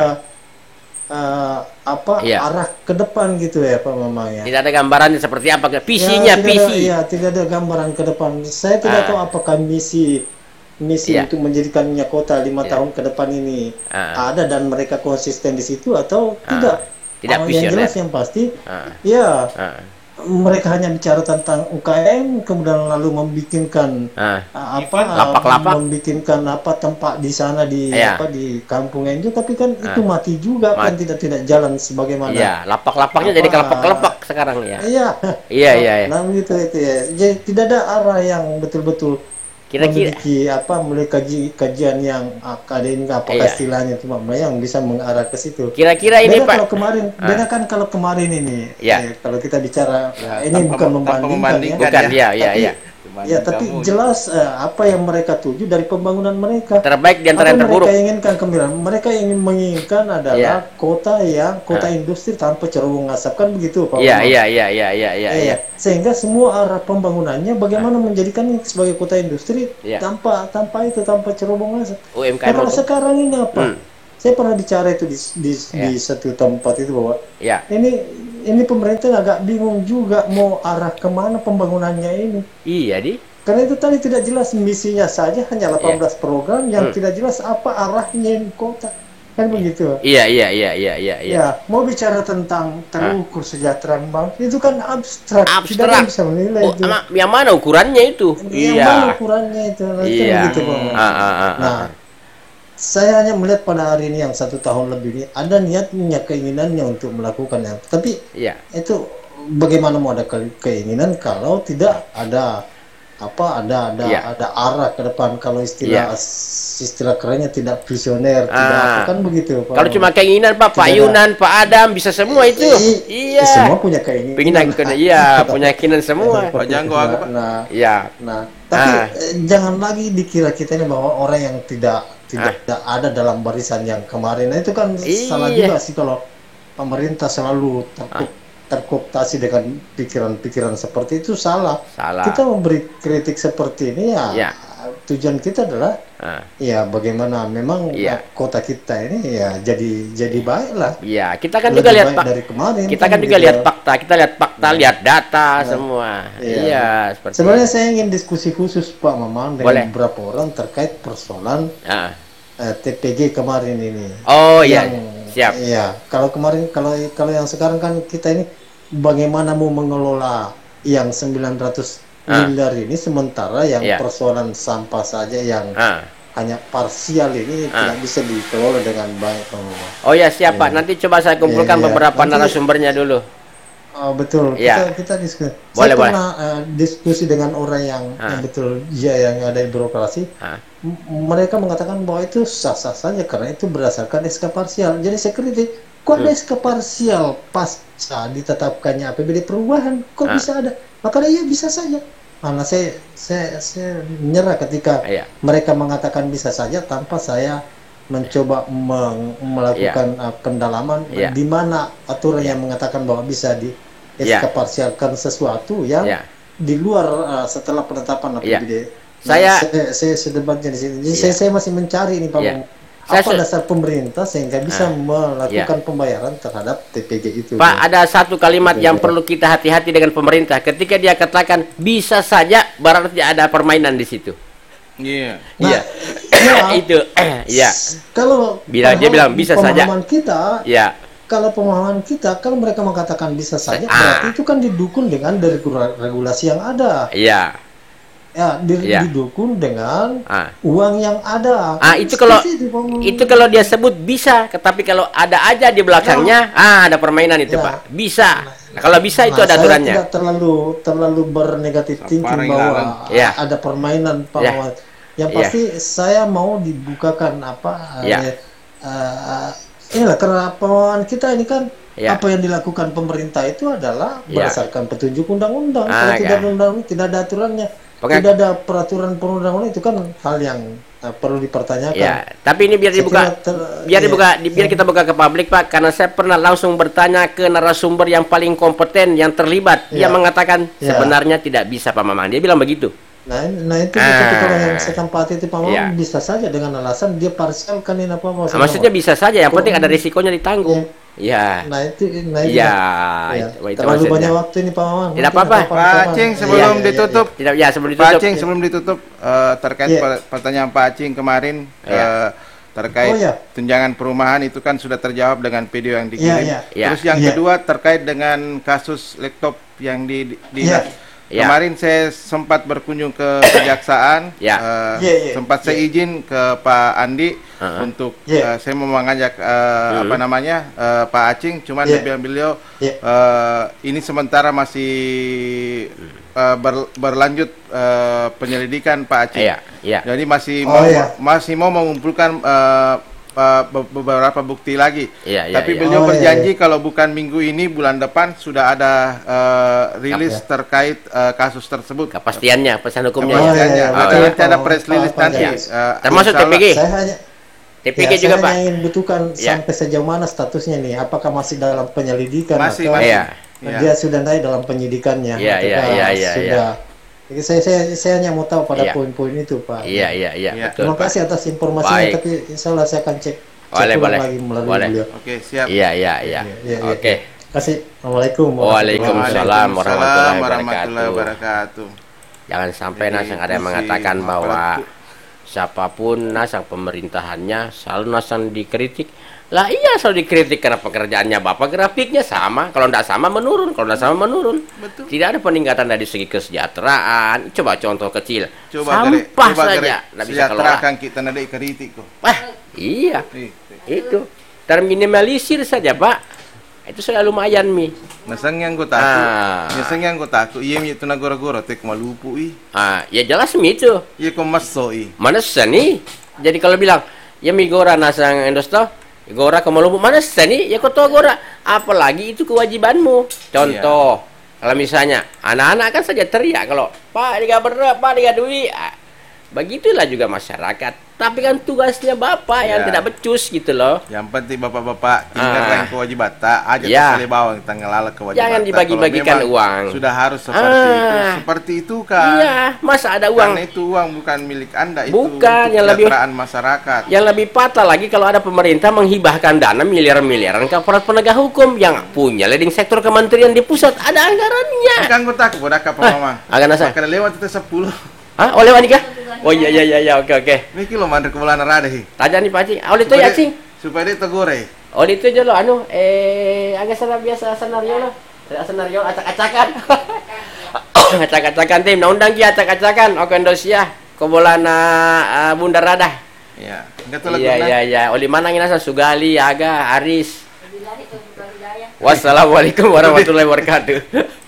uh. uh, apa ya. arah ke depan gitu ya Pak Mamang ya. Tidak ada gambarannya seperti apa visinya ya, visi. Iya, tidak ada gambaran ke depan. Saya tidak uh. tahu apakah misi misi yeah. untuk menjadikannya kota lima yeah. tahun ke depan ini uh. ada dan mereka konsisten di situ atau uh. tidak. Tidak oh, yang jelas yang pasti uh. ya uh. mereka hanya bicara tentang U K M kemudian lalu membikinkan uh. uh, apa lapak-lapak membikinkan apa tempat di sana di yeah. apa di kampung itu tapi kan uh. itu mati juga mati. kan tidak tidak jalan sebagaimana ya lapak-lapaknya jadi kelepak-kelepak sekarang ya iya iya iya nah, nah gitu itu ya jadi tidak ada arah yang betul-betul Kira-kira memiliki apa mulai kaji kajian yang akademik apa iya. istilahnya itu yang bisa mengarah ke situ. Kira-kira ini beda Pak. Kalau kemarin, ah. beda kan kalau kemarin ini. Ya. Eh, kalau kita bicara ya, ini tanpa, bukan membandingkan, membandingkan ya. Bukan ya, ya, tapi, ya. Ya, tapi kamu, jelas uh, apa yang mereka tuju dari pembangunan mereka. Terbaik di antara yang terburuk. Mereka inginkan kemiran. Mereka ingin menginginkan adalah ya. kota yang kota ah. industri tanpa cerobong asap kan begitu Pak. Iya, iya, iya, iya, iya, iya, ya. Sehingga semua arah pembangunannya bagaimana ah. menjadikan sebagai kota industri ya. tanpa tanpa itu tanpa cerobong asap. U M K M nah, kalau sekarang ini apa? Hmm. Saya pernah bicara itu di di, ya. di satu tempat itu bahwa ya. ini ini pemerintah agak bingung juga mau arah kemana pembangunannya ini. Iya di. Karena itu tadi tidak jelas misinya saja hanya delapan belas yeah. program yang hmm. tidak jelas apa arahnya kota kan begitu. Iya iya iya iya iya. Ya mau bicara tentang terukur ah. sejahteraan bangsa itu kan abstrak. Abstrak. Tidak bisa menilai oh, itu. Yang mana ukurannya itu? Yang iya. mana ukurannya itu? Nah, iya. Gitu, ah, ah, ah, nah. Ah. Saya hanya melihat pada hari ini yang satu tahun lebih ini ada niatnya keinginannya untuk melakukannya, tapi ya. itu bagaimana mau ada keinginan kalau tidak ada apa ada ada ya. ada arah ke depan kalau istilah ya. istilah kerennya tidak visioner ah. tidak apa kan begitu Pak. Kalau cuma keinginan Pak Pak Yunan Pak Adam bisa semua itu I, iya semua punya keinginan Penginan, iya punya keinginan semua Pak Janggo aku Pak nah iya nah tapi ah. jangan lagi dikira kita ini bahwa orang yang tidak tidak ah. ada dalam barisan yang kemarin. Nah, itu kan iya. salah juga sih kalau pemerintah selalu terkop, ah. terkooptasi dengan pikiran-pikiran seperti itu salah. Salah. Kita memberi kritik seperti ini ya, ya. tujuan kita adalah ah. ya bagaimana memang ya. kota kita ini ya jadi jadi baik lah. Iya, kita kan juga lihat dari kemarin. Kita kan, kan juga gitu. lihat fakta, kita lihat fakta, ya. lihat data nah, semua. Iya, iya seperti sebenarnya itu. Saya ingin diskusi khusus Pak Mamang dengan Boleh. beberapa orang terkait persoalan ah. uh, T P G kemarin ini. Oh iya, siap. Iya, kalau kemarin kalau kalau yang sekarang kan kita ini bagaimana mau mengelola yang sembilan ratus ah. miliar ini sementara yang yeah. persoalan sampah saja yang ah. hanya parsial ini ah. tidak bisa dikelola dengan baik. Oh ya siap ya. Pak, nanti coba saya kumpulkan ya, ya. beberapa nanti, narasumbernya dulu. Oh, betul, ya. kita kita diskusi. Boleh, saya boleh. pernah uh, diskusi dengan orang yang, ah. yang betul ya yang ada di birokrasi. Ah. Mereka mengatakan bahwa itu sah-sah saja karena itu berdasarkan S K parsial. Jadi saya kritik, kok ada hmm. S K parsial pasca ditetapkannya A P B D perubahan, kok ah. bisa ada? Makanya iya bisa saja. Karena saya saya saya menyerah ketika yeah. mereka mengatakan bisa saja tanpa saya mencoba meng, melakukan yeah. uh, pendalaman yeah. di mana aturan yeah. yang mengatakan bahwa bisa di S K yeah. parsialkan sesuatu yang yeah. di luar uh, setelah penetapan A P B D. Yeah. Nah, saya saya sedebatnya di sini. Jadi yeah. saya saya masih mencari ini Pak. Yeah. Apa saya dasar pemerintah sehingga bisa uh, melakukan yeah. pembayaran terhadap T P G itu? Pak, ya. ada satu kalimat yang perlu kita hati-hati dengan pemerintah. Ketika dia katakan bisa saja, berarti ada permainan di situ. Iya. Iya. Itu. Iya. Kalau bila dia bilang bisa saja. Pemahaman kita. Iya. Kalau pemahaman kita, kalau mereka mengatakan bisa saja, ah. berarti itu kan didukung dengan dari regulasi yang ada. Iya. Ya, di, ya. didukung dengan ah. uang yang ada. Ah, itu kalau itu kalau dia sebut bisa, tapi kalau ada aja di belakangnya, ya. ah ada permainan itu, ya. Pak. Bisa. Nah, kalau bisa nah, itu ada aturannya. Saya tidak terlalu terlalu bernegatif thinking bahwa ya. ada permainan, Pak. Ya. Yang pasti ya. saya mau dibukakan apa? Ya. Uh, uh, inilah karena pemahaman kita ini kan ya. apa yang dilakukan pemerintah itu adalah ya. berdasarkan petunjuk undang-undang. Ah, kalau kan. tidak undang tidak ada aturannya. Pokoknya, tidak ada peraturan perundang-undangan itu kan hal yang uh, perlu dipertanyakan. Ya, tapi ini biar dibuka, ter, biar ya, dibuka, di, biar kita buka ke publik Pak, karena saya pernah langsung bertanya ke narasumber yang paling kompeten, yang terlibat, ya. dia mengatakan ya. sebenarnya tidak bisa Pak Mamang. Dia bilang begitu. Nah, nah itu ah. kalau yang sekampat itu Pak Mamang ya. bisa saja dengan alasan dia parsialkan ini apa maksudnya? Maksudnya bisa saja, yang penting ada risikonya ditanggung. Ya. Ya. Nah itu, nah itu ya, ya. Itu, itu terlalu banyak waktu ini Pak Mamang. Tidak apa-apa. Pak Acing sebelum ya, ditutup, ya, ya. Ya, sebelum ditutup. Pak Acing sebelum ditutup uh, terkait ya. pertanyaan Pak Acing kemarin ya. uh, terkait oh, ya. tunjangan perumahan itu kan sudah terjawab dengan video yang dikirim. Ya, ya. Terus yang ya. kedua terkait dengan kasus laptop yang di, di ya. Ya. Kemarin saya sempat berkunjung ke kejaksaan, ya. uh, ya, ya. sempat saya izin ke Pak Andi uh-huh. untuk ya. uh, saya mau mengajak uh, uh-huh. apa namanya uh, Pak Acing, cuman ya. beliau ya. uh, ini sementara masih uh, ber, berlanjut uh, penyelidikan Pak Aceh. Iya, iya. Jadi masih oh, mau iya. masih mau mengumpulkan uh, uh, beberapa bukti lagi. Iya, iya, Tapi iya. beliau Oh, berjanji iya, iya. kalau bukan minggu ini, bulan depan sudah ada uh, rilis ya. terkait uh, kasus tersebut. Kepastiannya, pesan hukumnya. Oh, ya. iya, iya. Nanti Oh, iya. nanti ada press release Apa- apa nanti. aja. uh, Termasuk insya T P G. Saya hanya T P G ya, juga saya Pak. hanya ingin butuhkan Ya. sampai sejauh mana statusnya nih? Apakah masih dalam penyelidikan Masih, atau masih. Iya. Ya. dia sudah naik dalam penyidikannya? Iya, ataukah iya, iya, iya, sudah. Jadi saya, saya saya hanya mau tahu pada Iya. poin-poin itu, Pak. Iya, iya, iya, Iya. betul Terima Pak. kasih atas informasinya, Baik. tapi insya Allah saya akan cek, cek Boleh, ulang boleh. lagi melalui Boleh. beliau. Oke, siap. Iya, iya, iya. Iya, iya, iya. Oke. Terima kasih. Assalamualaikum Waalaikumsalam warahmatullahi warahmatullahi wabarakatuh. wabarakatuh. Jangan sampai Jadi, nasang ada yang masih mengatakan bahwa apalagi- siapapun nasang pemerintahannya selalu nasang dikritik. Lah iya selalu dikritik karena pekerjaannya Bapak, grafiknya sama. Kalau tidak sama menurun, kalau tidak sama menurun. Betul. Tidak ada peningkatan dari segi kesejahteraan. Coba contoh kecil. Coba gere, Sampah coba saja gere. tidak bisa kelola. Sejahterakan kita nadai kritik kok. Wah, iya. Ih, Itu terminimalisir saja Pak. Itu sudah lumayan mi. Nasang yang gue takut, Ah. nasang yang gue takut. Iya mi itu nagora-gora tek malupu i. Ah, ya jelas mi itu. Iya kok maso i. Mana seni? Jadi kalau bilang ya mi gora nasang endosto, gora kemalupu mana seni? Ya kau tahu gora. Apalagi itu kewajibanmu. Contoh, kalau misalnya anak-anak kan saja teriak kalau Pak diga berat, Pak diga duit. Ah, begitulah juga masyarakat. Tapi kan tugasnya Bapak yang Ya. tidak becus gitu loh. Yang penting bapak-bapak tinggal Ah. yang kewajiban tak aja Ya. sekali bawang kita ngelala kewajiban. Jangan tak. dibagi-bagikan Kalau memang uang. Sudah harus seperti Ah. itu. Seperti itu kan. Iya, masa ada uang? Karena itu uang bukan milik Anda, itu Bukan, untuk yang lebih- kesejahteraan masyarakat. Yang lebih patah lagi kalau ada pemerintah menghibahkan dana miliaran-miliaran ke aparat penegak hukum yang punya leading sektor kementerian di pusat, ada anggarannya. Kan gue takut bodak apa Ah, mama. agak nasa. Akan lewat itu sepuluh. Hah, oleh wanikah? Oh iya iya iya iya, oke oke. Niki lo mandek ke bulan rada hi. Tanya nih Pak Cing. Oleh itu ya Cing. Supaya dia tegur eh. Oleh itu aja lo anu eh agak sana biasa senario lo. Senario acak-acakan. Acak-acakan tim, undang ki acak-acakan. Oke Indonesia. Kobolana uh, Bunda Radah. Iya. Enggak tuh lagu Iya iya iya. Oleh mana ngina Sugali, Aga, Aris. Wassalamualaikum warahmatullahi wabarakatuh.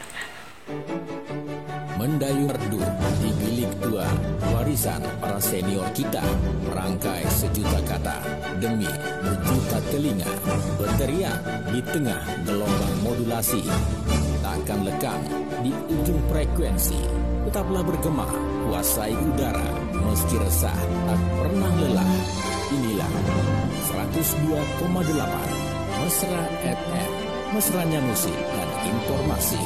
Mendayu merdu di bilik tua, warisan para senior kita, merangkai sejuta kata demi berjuta telinga, berteriak di tengah gelombang modulasi, takkan lekang di ujung frekuensi, tetaplah bergema, kuasai udara, meski resah, tak pernah lelah. Inilah seratus dua koma delapan Mesra F M, mesranya musik dan informasi.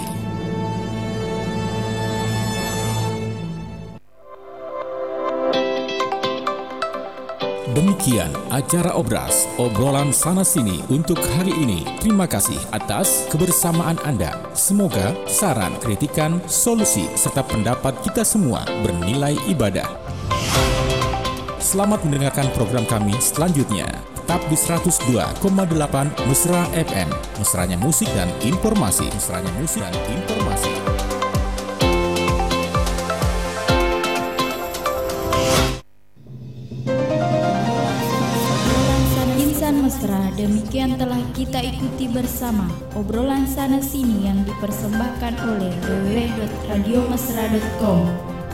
Demikian acara Obras, obrolan sana-sini untuk hari ini. Terima kasih atas kebersamaan Anda. Semoga saran, kritikan, solusi, serta pendapat kita semua bernilai ibadah. Selamat mendengarkan program kami selanjutnya. Tetap di seratus dua koma delapan Mesra F M. Mesranya musik dan informasi. Mesranya musik dan informasi. Insan Mesra, demikian telah kita ikuti bersama obrolan sana sini yang dipersembahkan oleh w w w titik radio mesra titik com.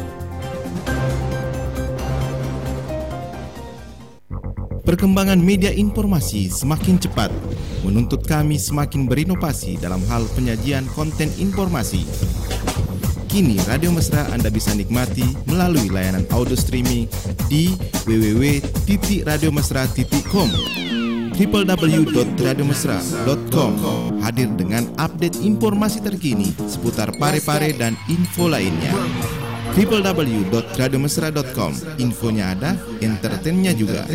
Perkembangan media informasi semakin cepat, menuntut kami semakin berinovasi dalam hal penyajian konten informasi. Kini Radio Mesra Anda bisa nikmati melalui layanan audio streaming di w w w titik radio mesra titik com. w w w titik radio mesra titik com hadir dengan update informasi terkini seputar Pare-Pare dan info lainnya. w w w titik radio mesra titik com, infonya ada, entertainnya juga.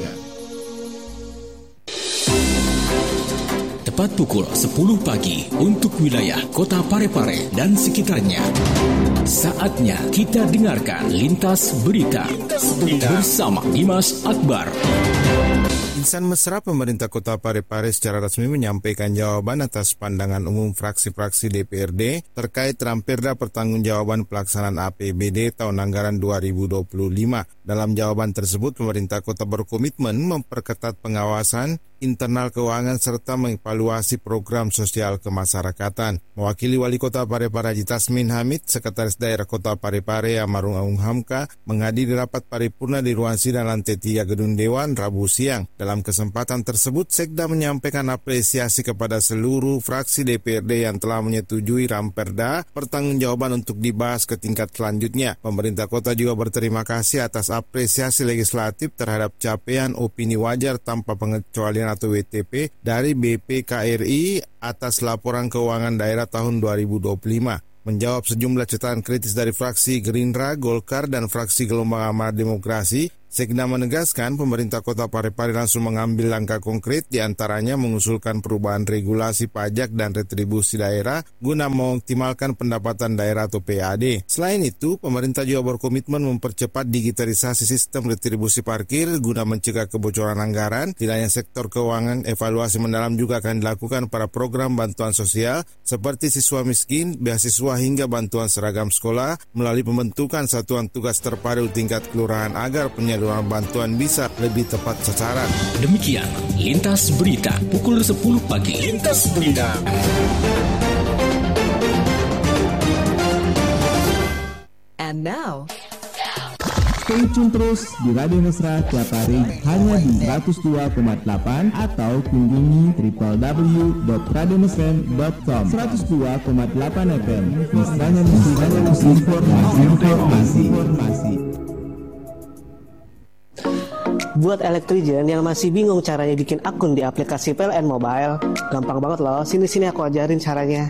Tepat pukul sepuluh pagi untuk wilayah kota Pare-Pare dan sekitarnya. Saatnya kita dengarkan Lintas Berita, bersama Dimas Akbar. Insan Mesra, pemerintah kota Pare-Pare secara resmi menyampaikan jawaban atas pandangan umum fraksi-fraksi D P R D terkait Ramperda pertanggungjawaban pelaksanaan A P B D tahun anggaran dua ribu dua puluh lima. Dalam jawaban tersebut, pemerintah kota berkomitmen memperketat pengawasan, internal keuangan serta mengevaluasi program sosial kemasyarakatan. Mewakili Wali Kota Parepare Haji Tasmin Hamid, Sekretaris Daerah Kota Parepare Amarung Aung Hamka menghadiri rapat paripurna di ruang sidang lantai tiga Gedung Dewan Rabu siang. Dalam kesempatan tersebut, Sekda menyampaikan apresiasi kepada seluruh fraksi D P R D yang telah menyetujui Ramperda pertanggungjawaban untuk dibahas ke tingkat selanjutnya. Pemerintah kota juga berterima kasih atas apresiasi legislatif terhadap capaian opini wajar tanpa pengecualian atau W T P dari B P K R I atas laporan keuangan daerah tahun dua ribu dua puluh lima. Menjawab sejumlah catatan kritis dari fraksi Gerindra, Golkar, dan fraksi Gelombang Amanat Demokrasi, Sekda menegaskan pemerintah kota Parepare langsung mengambil langkah konkret, diantaranya mengusulkan perubahan regulasi pajak dan retribusi daerah guna mengoptimalkan pendapatan daerah atau P A D. Selain itu, pemerintah juga berkomitmen mempercepat digitalisasi sistem retribusi parkir guna mencegah kebocoran anggaran. Tidak hanya sektor keuangan, evaluasi mendalam juga akan dilakukan pada program bantuan sosial seperti siswa miskin, beasiswa hingga bantuan seragam sekolah melalui pembentukan satuan tugas terpadu tingkat kelurahan agar penyaluran bantuan bisa lebih tepat sasaran. Demikian Lintas Berita pukul sepuluh pagi. Lintas Berita. And now, stay tune terus di Radio Mesra tiap hari hanya di seratus dua koma delapan atau kunjungi w w w dot radio mesra dot com. seratus dua koma delapan F M. Mesranya musik, informasi, informasi, informasi. Buat elektrigen yang masih bingung caranya bikin akun di aplikasi P L N Mobile, gampang banget loh. Sini-sini aku ajarin caranya.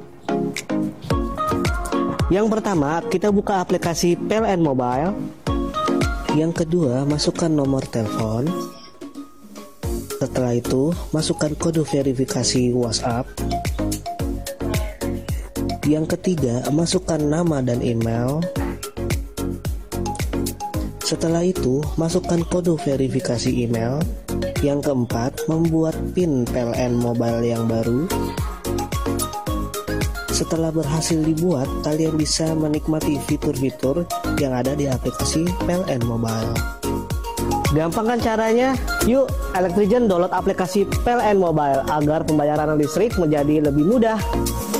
Yang pertama, kita buka aplikasi P L N Mobile. Yang kedua, masukkan nomor telepon. Setelah itu, masukkan kode verifikasi WhatsApp. Yang ketiga, masukkan nama dan email. Setelah itu, masukkan kode verifikasi email. Yang keempat, membuat PIN P L N Mobile yang baru. Setelah berhasil dibuat, kalian bisa menikmati fitur-fitur yang ada di aplikasi P L N Mobile. Gampang kan caranya? Yuk, Elektrigen download aplikasi P L N Mobile agar pembayaran listrik menjadi lebih mudah.